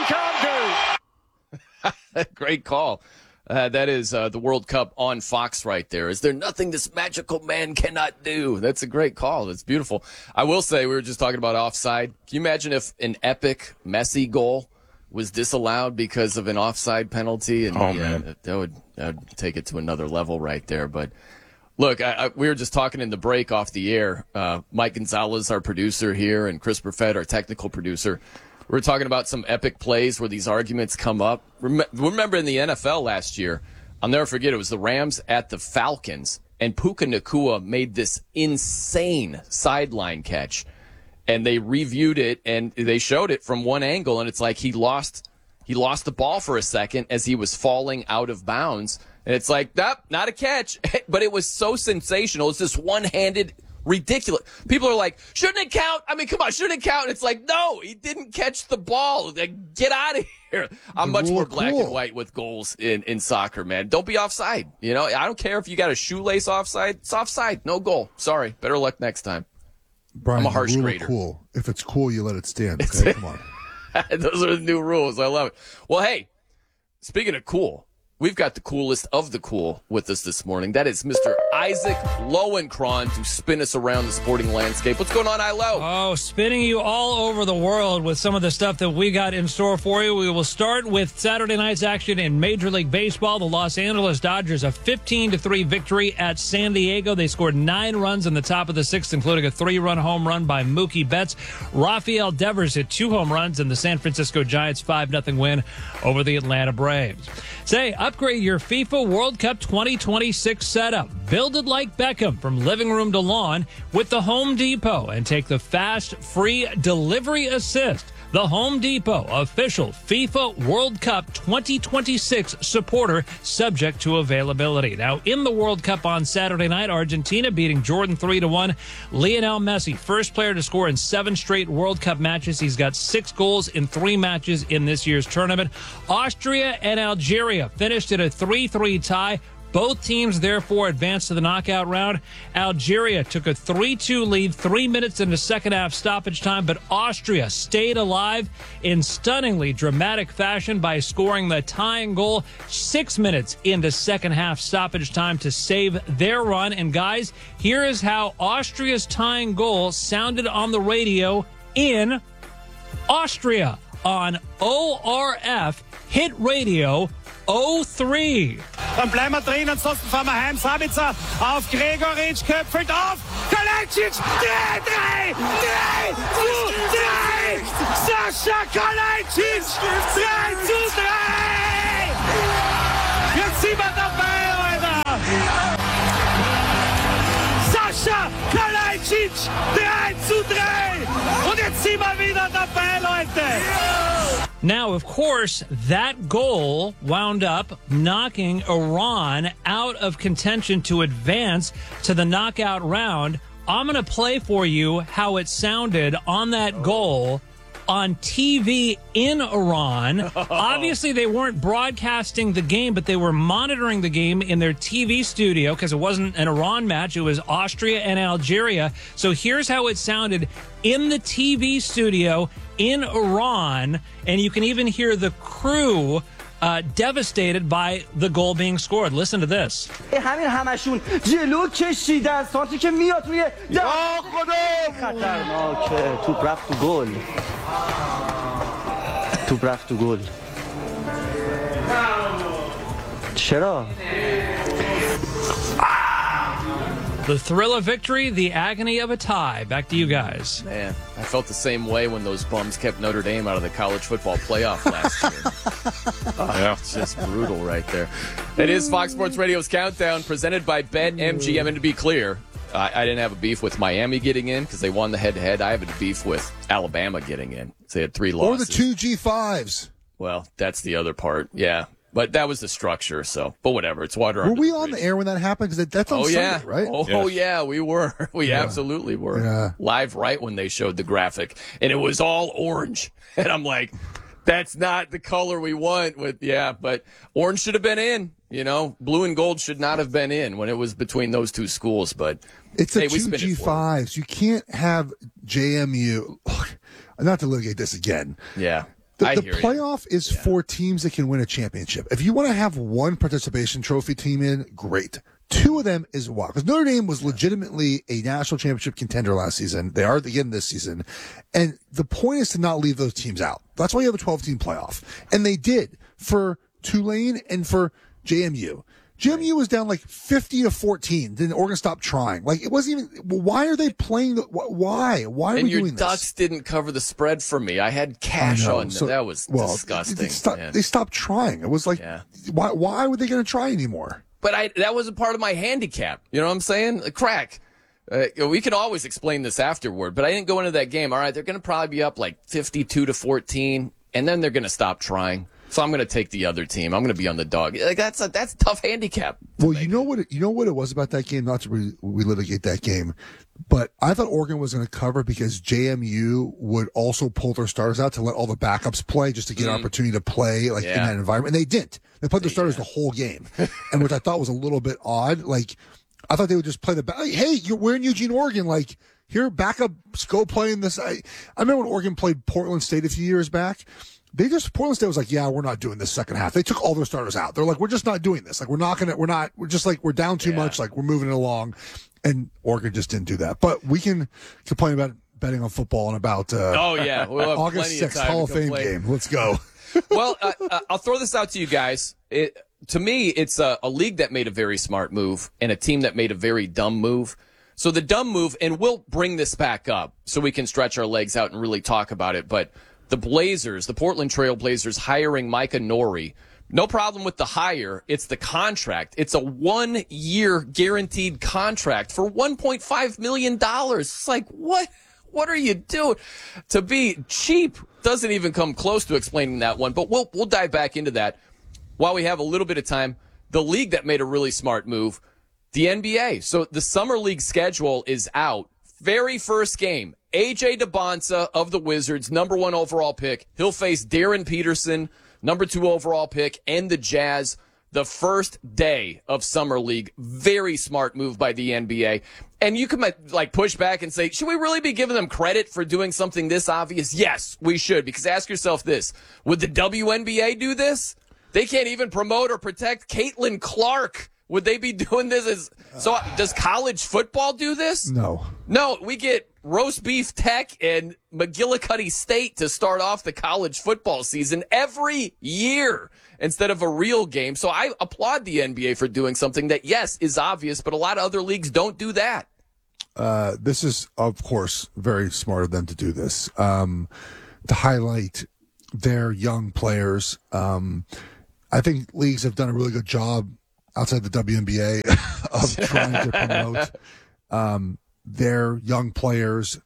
can't do? Great call. Uh, that is uh, the World Cup on Fox right there. Is there nothing this magical man cannot do? That's a great call. That's beautiful. I will say, we were just talking about offside. Can you imagine if an epic Messi goal was disallowed because of an offside penalty? And oh, yeah, man. That would, that would take it to another level right there. But look, I, I, we were just talking in the break off the air. Uh, Mike Gonzalez, our producer here, and Chris Perfett, our technical producer. We were talking about some epic plays where these arguments come up. Rem- remember in the N F L last year, I'll never forget, it was the Rams at the Falcons, and Puka Nacua made this insane sideline catch. And they reviewed it, and they showed it from one angle, and it's like he lost he lost the ball for a second as he was falling out of bounds. And it's like, nope, not a catch. But it was so sensational. It's this one-handed ridiculous. People are like, shouldn't it count? I mean, come on, shouldn't it count? It's like, no, he didn't catch the ball. Like, get out of here. I'm much more black and white with goals in, in soccer, man. Don't be offside. You know, I don't care if you got a shoelace offside. It's offside. No goal. Sorry. Better luck next time. Brian, I'm a harsh the rule grader. Cool. If it's cool, you let it stand. Okay, come on. Those are the new rules. I love it. Well, hey, speaking of cool, we've got the coolest of the cool with us this morning. That is Mister Isaac Lowenkron to spin us around the sporting landscape. What's going on, Ilo? Oh, spinning you all over the world with some of the stuff that we got in store for you. We will start with Saturday night's action in Major League Baseball. The Los Angeles Dodgers, a fifteen to three victory at San Diego. They scored nine runs in the top of the sixth, including a three-run home run by Mookie Betts. Rafael Devers hit two home runs in the San Francisco Giants' five nothing win over the Atlanta Braves. Say, upgrade your FIFA World Cup twenty twenty-six setup. Build it like Beckham from living room to lawn with the Home Depot and take the fast, free delivery assist. The Home Depot, official FIFA World Cup twenty twenty-six supporter, subject to availability. Now, in the World Cup on Saturday night, Argentina beating Jordan three to one. Lionel Messi, first player to score in seven straight World Cup matches. He's got six goals in three matches in this year's tournament. Austria and Algeria finished at a three three tie. Both teams, therefore, advanced to the knockout round. Algeria took a three two lead three minutes into second half stoppage time, but Austria stayed alive in stunningly dramatic fashion by scoring the tying goal six minutes into second half stoppage time to save their run. And guys, here is how Austria's tying goal sounded on the radio in Austria on O R F Hit Radio oh three. Dann bleiben wir drin, ansonsten fahren wir heim. Sabitzer auf Gregoritsch, köpfelt auf. Kalajdzic, drei, drei, drei zu drei. Sascha Kalajdzic, drei zu drei. Jetzt sind wir dabei, Alter. Sascha Kalajdzic, drei zu drei. Und jetzt sind wir wieder dabei, Leute. Now, of course, that goal wound up knocking Iran out of contention to advance to the knockout round. I'm going to play for you how it sounded on that goal on T V in Iran. Obviously, they weren't broadcasting the game, but they were monitoring the game in their T V studio because it wasn't an Iran match. It was Austria and Algeria. So here's how it sounded in the T V studio in Iran, and you can even hear the crew uh, devastated by the goal being scored. Listen to this. همین همشون جلو کشیدن سانتی که میاد روی خطرناکه توپ رفت تو گل توپ رفت تو گل چرا The thrill of victory, the agony of a tie. Back to you guys. Man, I felt the same way when those bums kept Notre Dame out of the college football playoff last year. Oh, yeah. It's just brutal right there. It is Fox Sports Radio's Countdown presented by BetMGM. And to be clear, I, I didn't have a beef with Miami getting in because they won the head-to-head. I have a beef with Alabama getting in. They had three losses. Or the two G fives. Well, that's the other part. Yeah. But that was the structure, so. But whatever, it's water Were under we the on bridge. the air when that happened? Because that's on oh, Sunday, yeah. right? Oh, yes. yeah, we were. We yeah. absolutely were. Yeah. Live right when they showed the graphic. And it was all orange. And I'm like, that's not the color we want. With Yeah, but orange should have been in. You know, blue and gold should not have been in when it was between those two schools. But it's hey, a two G fives. You can't have J M U. Not to litigate this again. Yeah. The, I the hear playoff you. is yeah. for teams that can win a championship. If you want to have one participation trophy team in, great. Two of them is what? Because Notre Dame was legitimately a national championship contender last season. They are again this season. And the point is to not leave those teams out. That's why you have a twelve-team playoff. And they did for Tulane and for J M U. J M U was down like fifty to fourteen. Then Oregon stopped trying. Like, it wasn't even, why are they playing? The, why? Why are and we your doing Ducks this? didn't cover the spread for me. I had cash I on them. so, that was well, disgusting. They stopped, they stopped trying. It was like, yeah. why, why were they going to try anymore? But I that was a part of my handicap. You know what I'm saying? A crack. Uh, we could always explain this afterward, but I didn't go into that game. All right, they're going to probably be up like fifty-two to fourteen, and then they're going to stop trying. So I'm going to take the other team. I'm going to be on the dog. Like that's a that's a tough handicap. Well, you know what? It, you know what it was about that game. Not to re- relitigate that game, but I thought Oregon was going to cover because J M U would also pull their starters out to let all the backups play, just to get mm. an opportunity to play like yeah. in that environment. And they didn't. They played their starters yeah. the whole game, and which I thought was a little bit odd. Like I thought they would just play the back. Like, hey, you're, we're in Eugene, Oregon. Like here, backups go play in this. I, I remember when Oregon played Portland State a few years back. They just, Portland State was like, yeah, we're not doing this second half. They took all their starters out. They're like, we're just not doing this. Like, we're not going to, we're not, we're just like, we're down too yeah. much. Like, we're moving it along. And Oregon just didn't do that. But we can complain about betting on football and about uh, oh, yeah. We'll have August sixth Hall of Fame game. Let's go. Well, uh, uh, I'll throw this out to you guys. It, to me, it's a, a league that made a very smart move and a team that made a very dumb move. So the dumb move, and we'll bring this back up so we can stretch our legs out and really talk about it. But the Blazers, the Portland Trail Blazers, hiring Micah Nori. No problem with the hire. It's the contract. It's a one-year guaranteed contract for one point five million dollars. It's like, what? What are you doing? To be cheap doesn't even come close to explaining that one, but we'll we'll dive back into that while we have a little bit of time. The league that made a really smart move, the N B A. So the Summer League schedule is out. Very first game, A J DeBonsa of the Wizards, number one overall pick. He'll face Darren Peterson, number two overall pick, and the Jazz. the first day of Summer League. Very smart move by the N B A. And you can like push back and say, should we really be giving them credit for doing something this obvious? Yes, we should. Because ask yourself this, would the W N B A do this? They can't even promote or protect Caitlin Clark. Would they be doing this? As so? Does college football do this? No. No, we get Roast Beef Tech and McGillicuddy State to start off the college football season every year instead of a real game. So I applaud the N B A for doing something that, yes, is obvious, but a lot of other leagues don't do that. Uh, this is, of course, very smart of them to do this, um, to highlight their young players. Um, I think leagues have done a really good job outside the W N B A of trying to promote um, their young players.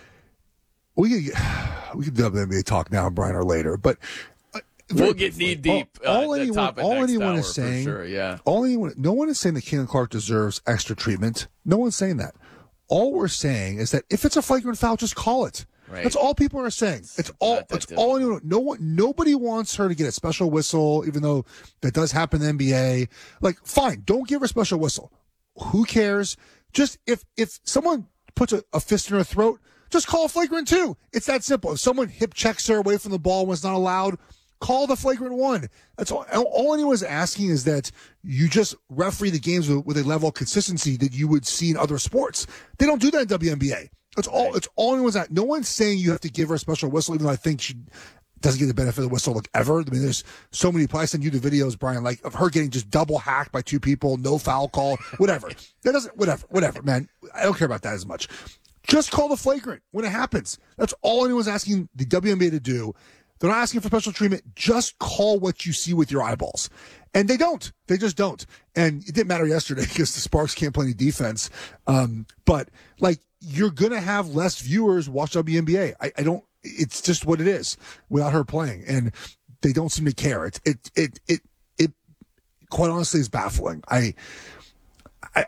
We could, we could W N B A talk now, Brian, or later, but uh, we'll get knee deep. All, uh, all anyone, all anyone is saying, sure, yeah. all anyone, no one is saying that Caitlin Clark deserves extra treatment. No one's saying that. All we're saying is that if it's a flagrant foul, just call it. Right. That's all people are saying. It's all. It's all. Anyone, no one. Nobody wants her to get a special whistle, even though that does happen in the N B A. Like, fine, don't give her a special whistle. Who cares? Just if if someone puts a, a fist in her throat, just call flagrant two. It's that simple. If someone hip checks her away from the ball when it's not allowed, call the flagrant one. That's all. All anyone's asking is that you just referee the games with, with a level of consistency that you would see in other sports. They don't do that in W N B A. It's all. It's all anyone's at. No one's saying you have to give her a special whistle, even though I think she doesn't get the benefit of the whistle like ever. I mean, there's so many. I send you the videos, Brian, like of her getting just double hacked by two people, no foul call, whatever. That doesn't. Whatever. Whatever, man. I don't care about that as much. Just call the flagrant when it happens. That's all anyone's asking the W N B A to do. They're not asking for special treatment. Just call what you see with your eyeballs. And they don't. They just don't. And it didn't matter yesterday because the Sparks can't play any defense. Um, but, like, you're going to have less viewers watch W N B A. I, I don't – it's just what it is without her playing. And they don't seem to care. It, it, it, it, it quite honestly is baffling. I, I,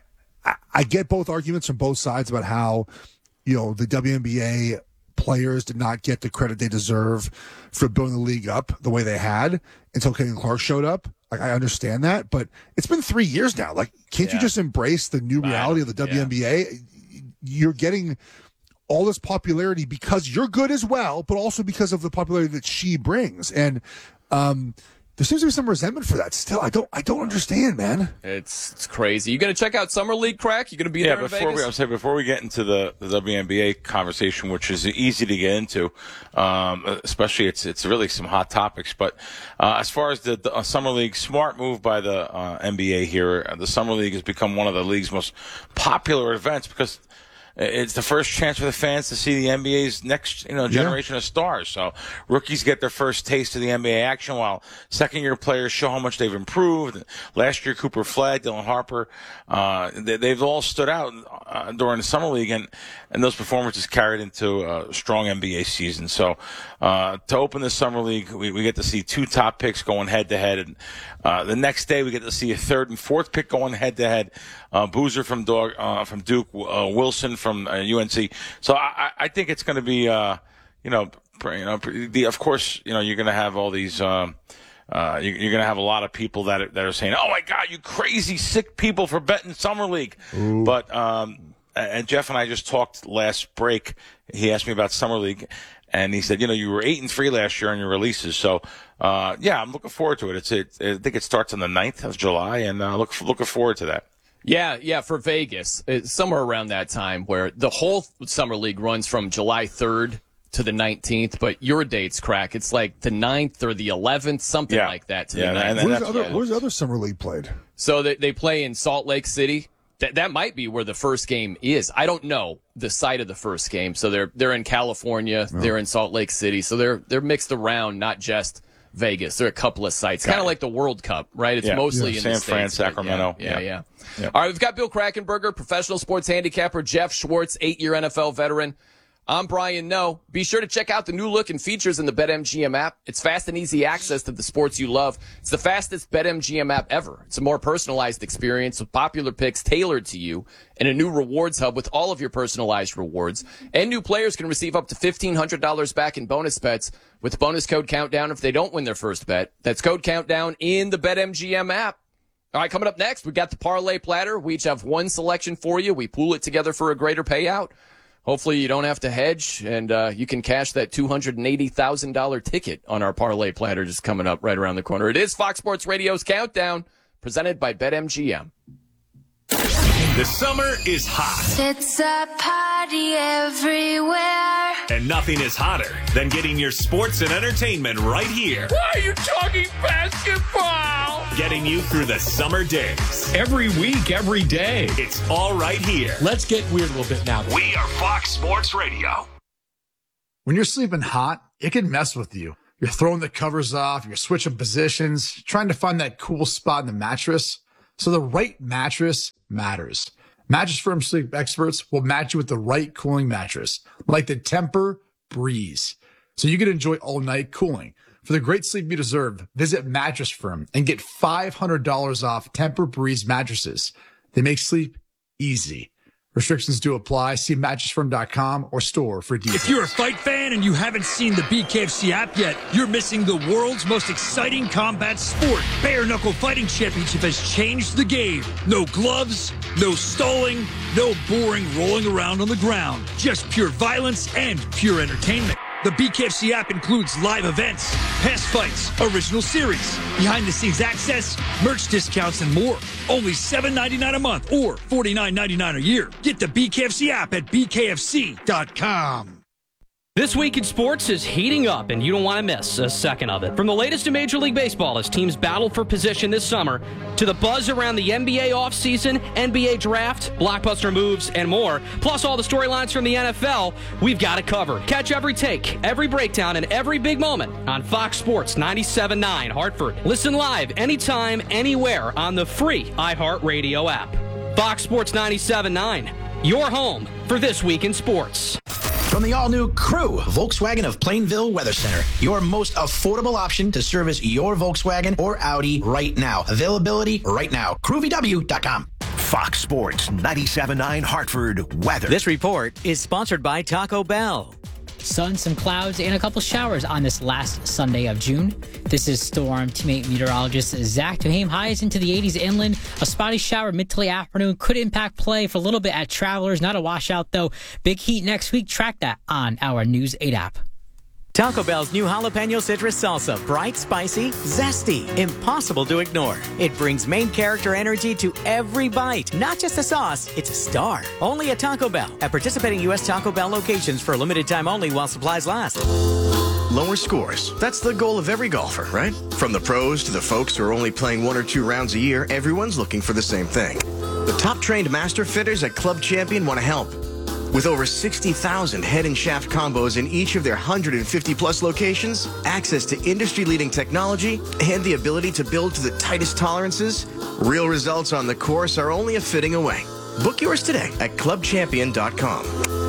I get both arguments from both sides about how, you know, the W N B A – players did not get the credit they deserve for building the league up the way they had until Caitlin Clark showed up. Like, I understand that, but it's been three years now. Like, can't yeah. you just embrace the new reality of the W N B A? Yeah. You're getting all this popularity because you're good as well, but also because of the popularity that she brings. And um, there seems to be some resentment for that still. I don't I don't understand, man. It's it's crazy. You going to check out Summer League, Crack? You going to be yeah, there in before Vegas? we, I was saying, before we get into the, the W N B A conversation, which is easy to get into, um, especially it's it's really some hot topics. But uh, as far as the, the uh, Summer League, smart move by the uh, N B A here. The Summer League has become one of the league's most popular events because it's the first chance for the fans to see the N B A's next, you know, generation yeah. of stars. So rookies get their first taste of the N B A action, while second-year players show how much they've improved. Last year, Cooper Flag, Dylan Harper, uh, they, they've all stood out uh, during the Summer League, and, and those performances carried into a strong N B A season. So uh, to open the Summer League, we, we get to see two top picks going head-to-head, and uh, the next day we get to see a third and fourth pick going head-to-head. Uh, Boozer from, Dog, uh, from Duke, uh, Wilson from uh, U N C. So I, I think it's going to be, uh, you know, you know, the, of course, you know, you're going to have all these, um, uh, you, you're going to have a lot of people that are, that are saying, "Oh my God, you crazy sick people for betting Summer League." Ooh. But um, and Jeff and I just talked last break. He asked me about Summer League, and he said, you know, you were eight and three last year on your releases. So uh, yeah, I'm looking forward to it. It's it, I think it starts on the ninth of July, and uh, look looking forward to that. Yeah, yeah, for Vegas, it's somewhere around that time where the whole Summer League runs from July third to the nineteenth, but your dates, Crack, it's like the ninth or the eleventh, something yeah. like that. To yeah, the and, and where's, the other, yeah. where's the other Summer League played? So they, they play in Salt Lake City. That that might be where the first game is. I don't know the site of the first game. So they're they're in California, Oh. they're in Salt Lake City. So they're they're mixed around, not just Vegas. There are a couple of sites, kind of like the World Cup, right? It's yeah. mostly yeah. in San the Fran, States, Sacramento. Yeah, yeah, yeah. yeah. yeah. All right, we've got Bill Krackomberger, professional sports handicapper, Jeff Schwartz, eight-year N F L veteran. I'm Brian Noe. Be sure to check out the new look and features in the BetMGM app. It's fast and easy access to the sports you love. It's the fastest BetMGM app ever. It's a more personalized experience with popular picks tailored to you and a new rewards hub with all of your personalized rewards. And new players can receive up to fifteen hundred dollars back in bonus bets with bonus code Countdown if they don't win their first bet. That's code Countdown in the BetMGM app. All right, coming up next, we got the parlay platter. We each have one selection for you. We pool it together for a greater payout. Hopefully you don't have to hedge, and uh, you can cash that two hundred eighty thousand dollars ticket on our parlay platter just coming up right around the corner. It is Fox Sports Radio's Countdown, presented by BetMGM. The summer is hot. It's a party everywhere. And nothing is hotter than getting your sports and entertainment right here. Why are you talking basketball? Getting you through the summer days. Every week, every day. It's all right here. Let's get weird a little bit now. We are Fox Sports Radio. When you're sleeping hot, it can mess with you. You're throwing the covers off, you're switching positions, trying to find that cool spot in the mattress. So the right mattress matters. Mattress Firm sleep experts will match you with the right cooling mattress, like the Tempur-Breeze, so you can enjoy all-night cooling. For the great sleep you deserve, visit Mattress Firm and get five hundred dollars off Tempur-Breeze mattresses. They make sleep easy. Restrictions do apply. See mattress firm dot com or store for details. If you're a fight fan and you haven't seen the B K F C app yet, you're missing the world's most exciting combat sport. Bare Knuckle Fighting Championship has changed the game. No gloves, no stalling, no boring rolling around on the ground. Just pure violence and pure entertainment. The B K F C app includes live events, past fights, original series, behind-the-scenes access, merch discounts, and more. Only seven ninety-nine a month or forty-nine ninety-nine a year. Get the B K F C app at B K F C dot com. This week in sports is heating up, and you don't want to miss a second of it. From the latest in Major League Baseball as teams battle for position this summer, to the buzz around the N B A offseason, N B A draft, blockbuster moves, and more, plus all the storylines from the N F L, we've got it covered. Catch every take, every breakdown, and every big moment on Fox Sports ninety-seven point nine Hartford. Listen live anytime, anywhere on the free iHeartRadio app. Fox Sports ninety-seven point nine, your home for This Week in Sports. From the all-new Crew, Volkswagen of Plainville Weather Center, your most affordable option to service your Volkswagen or Audi right now. Availability right now. crew v w dot com. Fox Sports ninety-seven point nine Hartford weather. This report is sponsored by Taco Bell. Sun, some clouds, and a couple showers on this last Sunday of June. This is Storm Teammate meteorologist Zach Duhame. Highs into the eighties inland. A spotty shower mid to late afternoon could impact play for a little bit at Travelers. Not a washout, though. Big heat next week. Track that on our News eight app. Taco Bell's new jalapeno citrus salsa. Bright, spicy, zesty, impossible to ignore. It brings main character energy to every bite. Not just a sauce, it's a star. Only at Taco Bell. At participating U S Taco Bell locations for a limited time only while supplies last. Lower scores. That's the goal of every golfer, right? From the pros to the folks who are only playing one or two rounds a year, everyone's looking for the same thing. The top trained master fitters at Club Champion want to help. With over sixty thousand head and shaft combos in each of their one hundred fifty plus locations, access to industry-leading technology, and the ability to build to the tightest tolerances, real results on the course are only a fitting away. Book yours today at club champion dot com.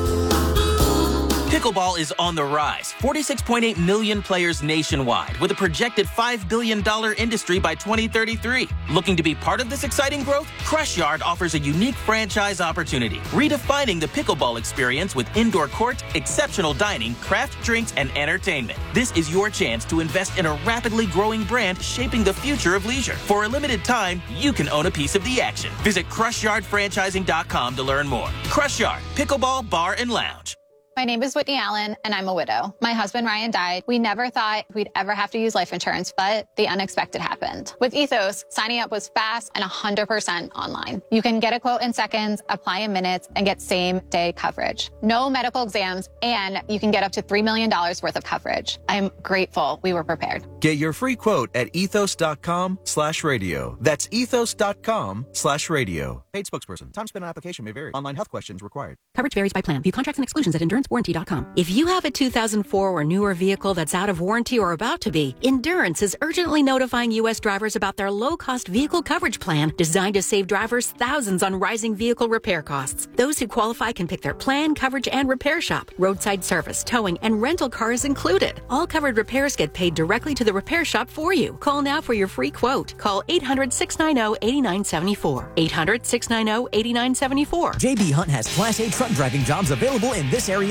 Pickleball is on the rise. forty-six point eight million players nationwide, with a projected five billion dollars industry by twenty thirty-three. Looking to be part of this exciting growth? Crush Yard offers a unique franchise opportunity, redefining the pickleball experience with indoor court, exceptional dining, craft drinks, and entertainment. This is your chance to invest in a rapidly growing brand shaping the future of leisure. For a limited time, you can own a piece of the action. Visit crush yard franchising dot com to learn more. Crush Yard, Pickleball Bar and Lounge. My name is Whitney Allen, and I'm a widow. My husband, Ryan, died. We never thought we'd ever have to use life insurance, but the unexpected happened. With Ethos, signing up was fast and one hundred percent online. You can get a quote in seconds, apply in minutes, and get same-day coverage. No medical exams, and you can get up to three million dollars worth of coverage. I'm grateful we were prepared. Get your free quote at ethos dot com slash radio. That's ethos dot com slash radio. Paid spokesperson. Time spent on application may vary. Online health questions required. Coverage varies by plan. View contracts and exclusions at endurance warranty dot com. If you have a two thousand four or newer vehicle that's out of warranty or about to be, Endurance is urgently notifying U S drivers about their low-cost vehicle coverage plan designed to save drivers thousands on rising vehicle repair costs. Those who qualify can pick their plan, coverage, and repair shop. Roadside service, towing, and rental cars included. All covered repairs get paid directly to the repair shop for you. Call now for your free quote. Call eight hundred, six nine zero, eight nine seven four. eight hundred, six nine zero, eight nine seven four. J B Hunt has Class A truck driving jobs available in this area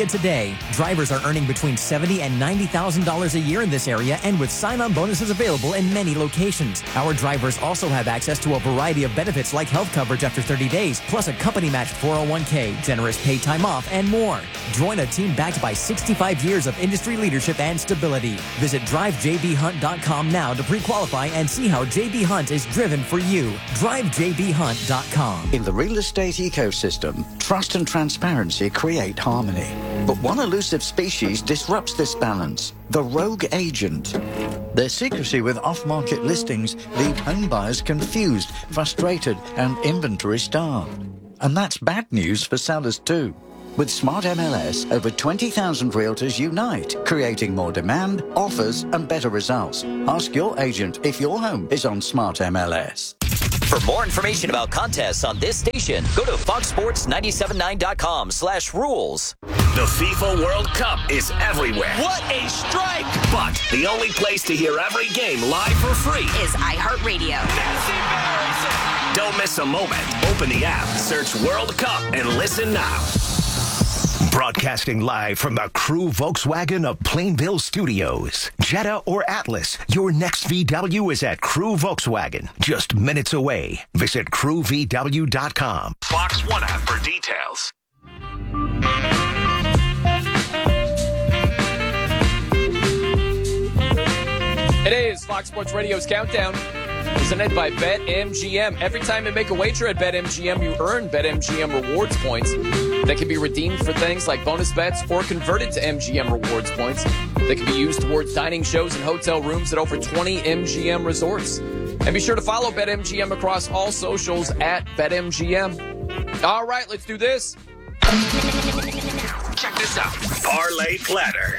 area today. Drivers are earning between seventy thousand dollars and ninety thousand dollars a year in this area, and with sign-on bonuses available in many locations. Our drivers also have access to a variety of benefits like health coverage after thirty days, plus a company-matched four oh one k, generous paid time off, and more. Join a team backed by sixty-five years of industry leadership and stability. Visit drive j b hunt dot com now to pre-qualify and see how J B Hunt is driven for you. drive j b hunt dot com. In the real estate ecosystem, trust and transparency create harmony. But one elusive species disrupts this balance: the rogue agent. Their secrecy with off-market listings leave home buyers confused, frustrated, and inventory starved. And that's bad news for sellers too. With Smart M L S, over twenty thousand realtors unite, creating more demand, offers, and better results. Ask your agent if your home is on Smart M L S. For more information about contests on this station, go to fox sports nine seven nine dot com slash rules. The FIFA World Cup is everywhere. What a strike! But the only place to hear every game live for free is iHeartRadio. Don't miss a moment. Open the app, search World Cup, and listen now. Broadcasting live from the Crew Volkswagen of Plainville Studios. Jetta or Atlas, your next V W is at Crew Volkswagen, just minutes away. Visit crew v w dot com. Fox One app for details. It is Fox Sports Radio's Countdown, presented by BetMGM. Every time you make a wager at BetMGM, you earn BetMGM rewards points that can be redeemed for things like bonus bets or converted to M G M rewards points that can be used towards dining shows and hotel rooms at over twenty M G M resorts. And be sure to follow BetMGM across all socials at BetMGM. All right, let's do this. Check this out. Parlay Platter.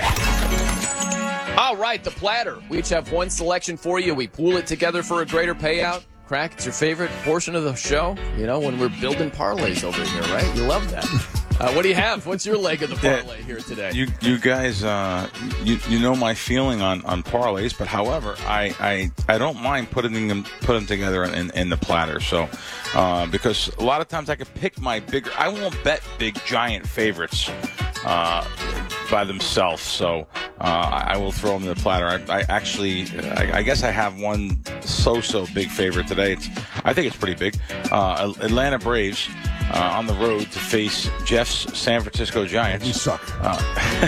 All right, the platter. We each have one selection for you. We pool it together for a greater payout. Crack, it's your favorite portion of the show, you know, when we're building parlays over here, right? You love that. Uh, what do you have? What's your leg of the parlay here today? You you guys, uh, you you know my feeling on, on parlays, but however, I, I, I don't mind putting them put them together in, in the platter. So uh, because a lot of times I can pick my bigger. I won't bet big giant favorites uh, by themselves. So uh, I will throw them in the platter. I, I actually, I, I guess I have one so-so big favorite today. It's, I think it's pretty big. Uh, Atlanta Braves. Uh, on the road to face Jeff's San Francisco Giants. You suck. Uh,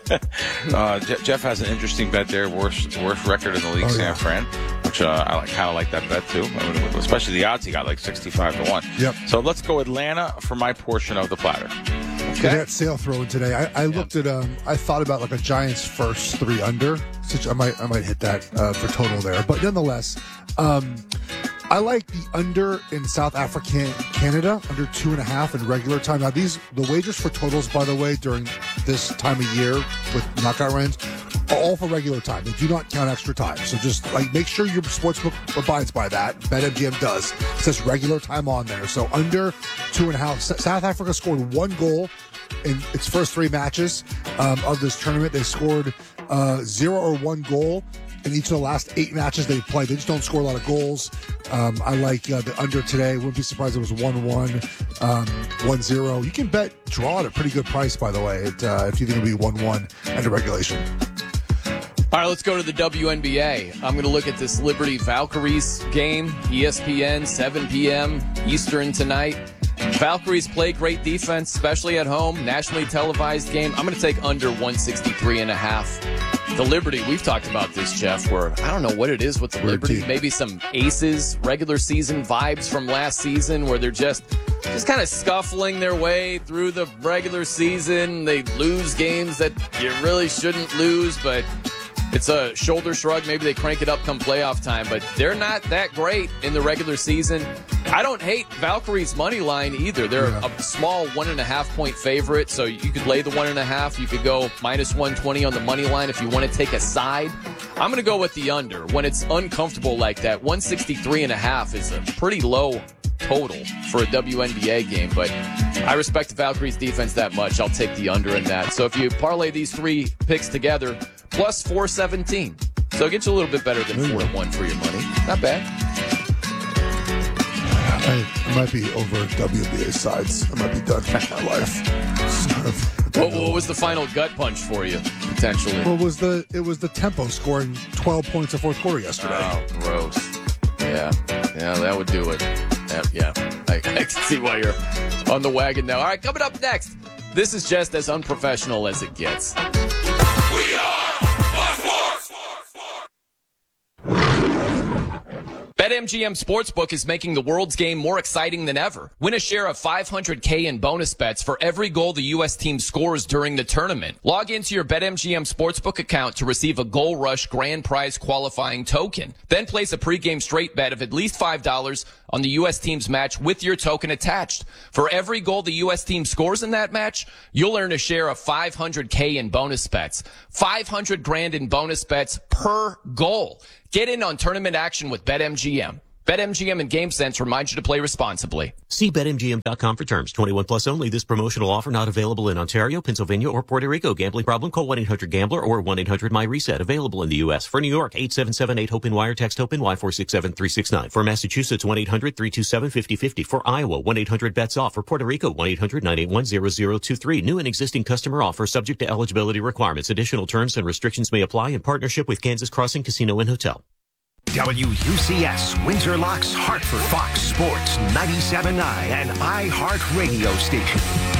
uh, Je- Jeff has an interesting bet there, worst worst record in the league, oh, San yeah. Fran, which uh, I kind of like that bet too, I mean, especially the odds he got, like sixty-five to one. Yep. So let's go Atlanta for my portion of the platter. Okay. That sale throwing today. I, I looked at. Um, I thought about like a Giants first three under. Which I might. I might hit that uh, for total there. But nonetheless, um, I like the under in South Africa, Canada, under two and a half in regular time. Now these the wagers for totals, by the way, during this time of year with knockout rounds, are all for regular time. They do not count extra time. So just like make sure your sportsbook abides by that. BetMGM does. It says regular time on there. So under two and a half. South Africa scored one goal in its first three matches um, of this tournament. They scored uh, zero or one goal in each of the last eight matches they've played. They just don't score a lot of goals. Um, I like uh, the under today. Wouldn't be surprised if it was one one, um, one zero. You can bet draw at a pretty good price, by the way, it, uh, if you think it'll be one one under regulation. All right, let's go to the W N B A. I'm going to look at this Liberty Valkyries game, E S P N, seven p.m. Eastern tonight. Valkyries play great defense, especially at home. Nationally televised game. I'm going to take under one sixty-three and a half. The Liberty, we've talked about this, Jeff, where I don't know what it is with the Liberty. Maybe some Aces, regular season vibes from last season where they're just just kind of scuffling their way through the regular season. They lose games that you really shouldn't lose, but it's a shoulder shrug. Maybe they crank it up come playoff time, but they're not that great in the regular season. I don't hate Valkyries' money line either. They're yeah. a small one and a half point favorite, so you could lay the one and a half. You could go minus one twenty on the money line if you want to take a side. I'm going to go with the under. When it's uncomfortable like that, one sixty-three and a half is a pretty low total for a W N B A game, but I respect the Valkyries defense that much. I'll take the under in that. So if you parlay these three picks together, plus four seventeen. So it gets you a little bit better than four to one for your money. Not bad. I, I might be over W N B A sides. I might be done with my life. What, what was the final gut punch for you, potentially? Well, it was the it was the tempo scoring twelve points in fourth quarter yesterday. Oh, gross. Yeah, yeah, that would do it. Yeah, yeah. I, I can see why you're on the wagon now. All right, coming up next, this is just as unprofessional as it gets. We are BetMGM Sportsbook is making the world's game more exciting than ever. Win a share of five hundred K in bonus bets for every goal the U S team scores during the tournament. Log into your BetMGM Sportsbook account to receive a Goal Rush grand prize qualifying token. Then place a pregame straight bet of at least five dollars on the U S team's match with your token attached. For every goal the U S team scores in that match, you'll earn a share of five hundred K in bonus bets. five hundred grand in bonus bets per goal. Get in on tournament action with BetMGM. BetMGM and GameSense remind you to play responsibly. See Bet M G M dot com for terms. twenty-one plus only. This promotional offer not available in Ontario, Pennsylvania, or Puerto Rico. Gambling problem? Call one eight hundred gambler or one eight hundred my reset. Available in the U S. For New York, eight seven seven eight hope in wire. Text HOPE in Y four six seven three six nine. For Massachusetts, one eight hundred three two seven five zero five zero. For Iowa, one eight hundred bets off. For Puerto Rico, one eight hundred nine eight one zero zero two three. New and existing customer offer subject to eligibility requirements. Additional terms and restrictions may apply in partnership with Kansas Crossing Casino and Hotel. W U C S, Windsor Locks, Hartford, Fox Sports, ninety-seven point nine, and iHeart Radio Station.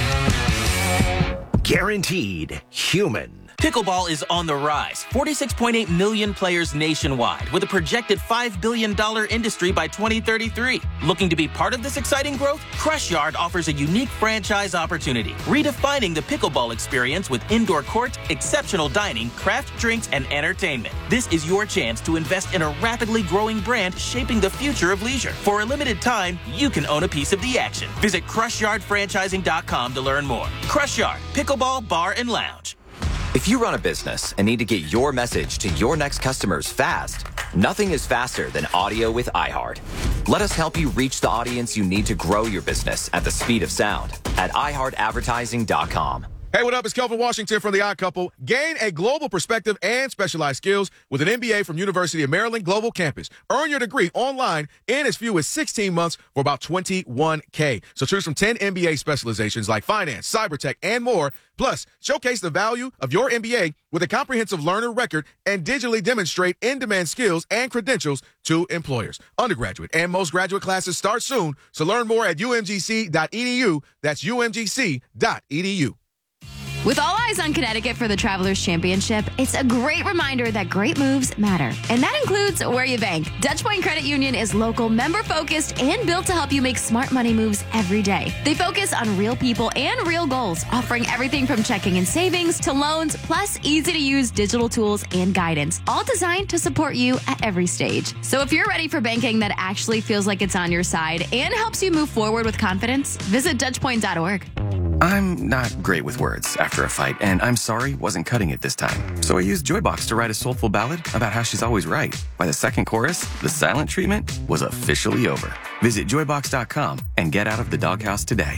Guaranteed human. Pickleball is on the rise. forty-six point eight million players nationwide with a projected five billion dollars industry by twenty thirty-three. Looking to be part of this exciting growth? Crush Yard offers a unique franchise opportunity, redefining the pickleball experience with indoor court, exceptional dining, craft drinks, and entertainment. This is your chance to invest in a rapidly growing brand shaping the future of leisure. For a limited time, you can own a piece of the action. Visit crush yard franchising dot com to learn more. Crush Yard, Pickleball Bar and Lounge. If you run a business and need to get your message to your next customers fast, nothing is faster than audio with iHeart. Let us help you reach the audience you need to grow your business at the speed of sound at i heart advertising dot com. Hey, what up? It's Kelvin Washington from The Odd Couple. Gain a global perspective and specialized skills with an M B A from University of Maryland Global Campus. Earn your degree online in as few as sixteen months for about twenty-one K. So choose from ten M B A specializations like finance, cyber tech, and more. Plus, showcase the value of your M B A with a comprehensive learner record and digitally demonstrate in-demand skills and credentials to employers. Undergraduate and most graduate classes start soon, so learn more at u m g c dot e d u. That's u m g c dot e d u. With all eyes on Connecticut for the Travelers Championship, it's a great reminder that great moves matter. And that includes where you bank. Dutch Point Credit Union is local, member-focused, and built to help you make smart money moves every day. They focus on real people and real goals, offering everything from checking and savings to loans, plus easy-to-use digital tools and guidance, all designed to support you at every stage. So if you're ready for banking that actually feels like it's on your side and helps you move forward with confidence, visit dutch point dot org. I'm not great with words after a fight, and I'm sorry wasn't cutting it this time. So I used Joybox to write a soulful ballad about how she's always right. By the second chorus, the silent treatment was officially over. Visit joybox dot com and get out of the doghouse today.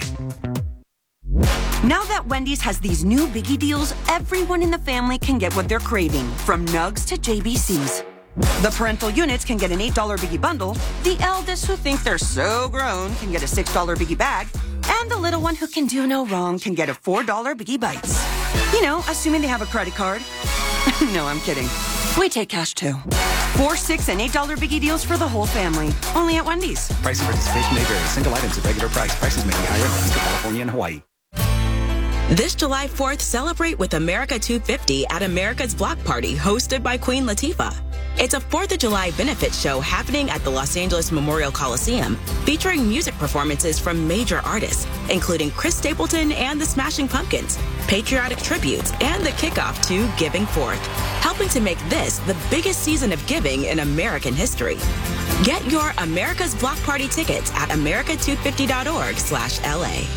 Now that Wendy's has these new biggie deals, everyone in the family can get what they're craving, from nugs to J B Cs. The parental units can get an eight dollar biggie bundle, the eldest who think they're so grown can get a six dollar biggie bag, and the little one who can do no wrong can get a four dollar biggie bites. You know, assuming they have a credit card. No, I'm kidding. We take cash too. Four, six, and eight dollar biggie deals for the whole family. Only at Wendy's. Price and participation may vary. Single items at regular price. Prices may be higher in Alaska, California, and Hawaii. This July fourth, celebrate with America two fifty at America's Block Party, hosted by Queen Latifah. It's a fourth of July benefit show happening at the Los Angeles Memorial Coliseum, featuring music performances from major artists, including Chris Stapleton and the Smashing Pumpkins, patriotic tributes, and the kickoff to Giving Forth, helping to make this the biggest season of giving in American history. Get your America's Block Party tickets at america two fifty dot org slash L A.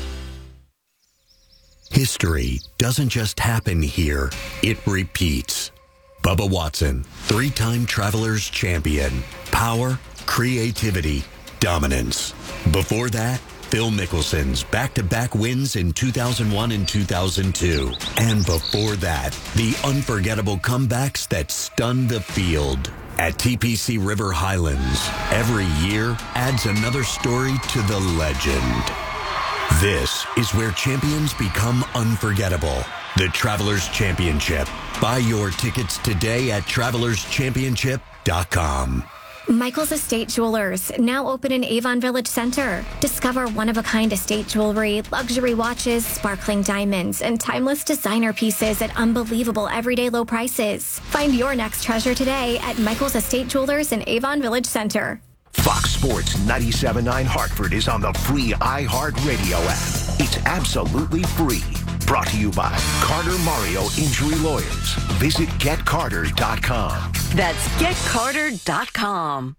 History doesn't just happen here, it repeats. Bubba Watson, three-time Travelers champion. Power, creativity, dominance. Before that, Phil Mickelson's back-to-back wins in two thousand one and two thousand two. And before that, the unforgettable comebacks that stunned the field. At T P C River Highlands, every year adds another story to the legend. This is where champions become unforgettable. The Travelers Championship. Buy your tickets today at travelers championship dot com. Michael's Estate Jewelers, now open in Avon Village Center. Discover one-of-a-kind estate jewelry, luxury watches, sparkling diamonds, and timeless designer pieces at unbelievable everyday low prices. Find your next treasure today at Michael's Estate Jewelers in Avon Village Center. Fox Sports ninety-seven point nine Hartford is on the free iHeartRadio app. It's absolutely free. Brought to you by Carter Mario Injury Lawyers. Visit get carter dot com. That's get carter dot com.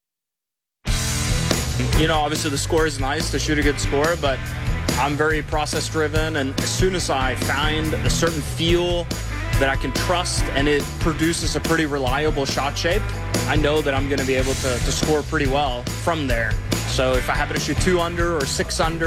You know, obviously the score is nice to shoot a good score, but I'm very process driven, and as soon as I find a certain feel that I can trust and it produces a pretty reliable shot shape, I know that I'm going to be able to, to score pretty well from there. So if I happen to shoot two under or six under,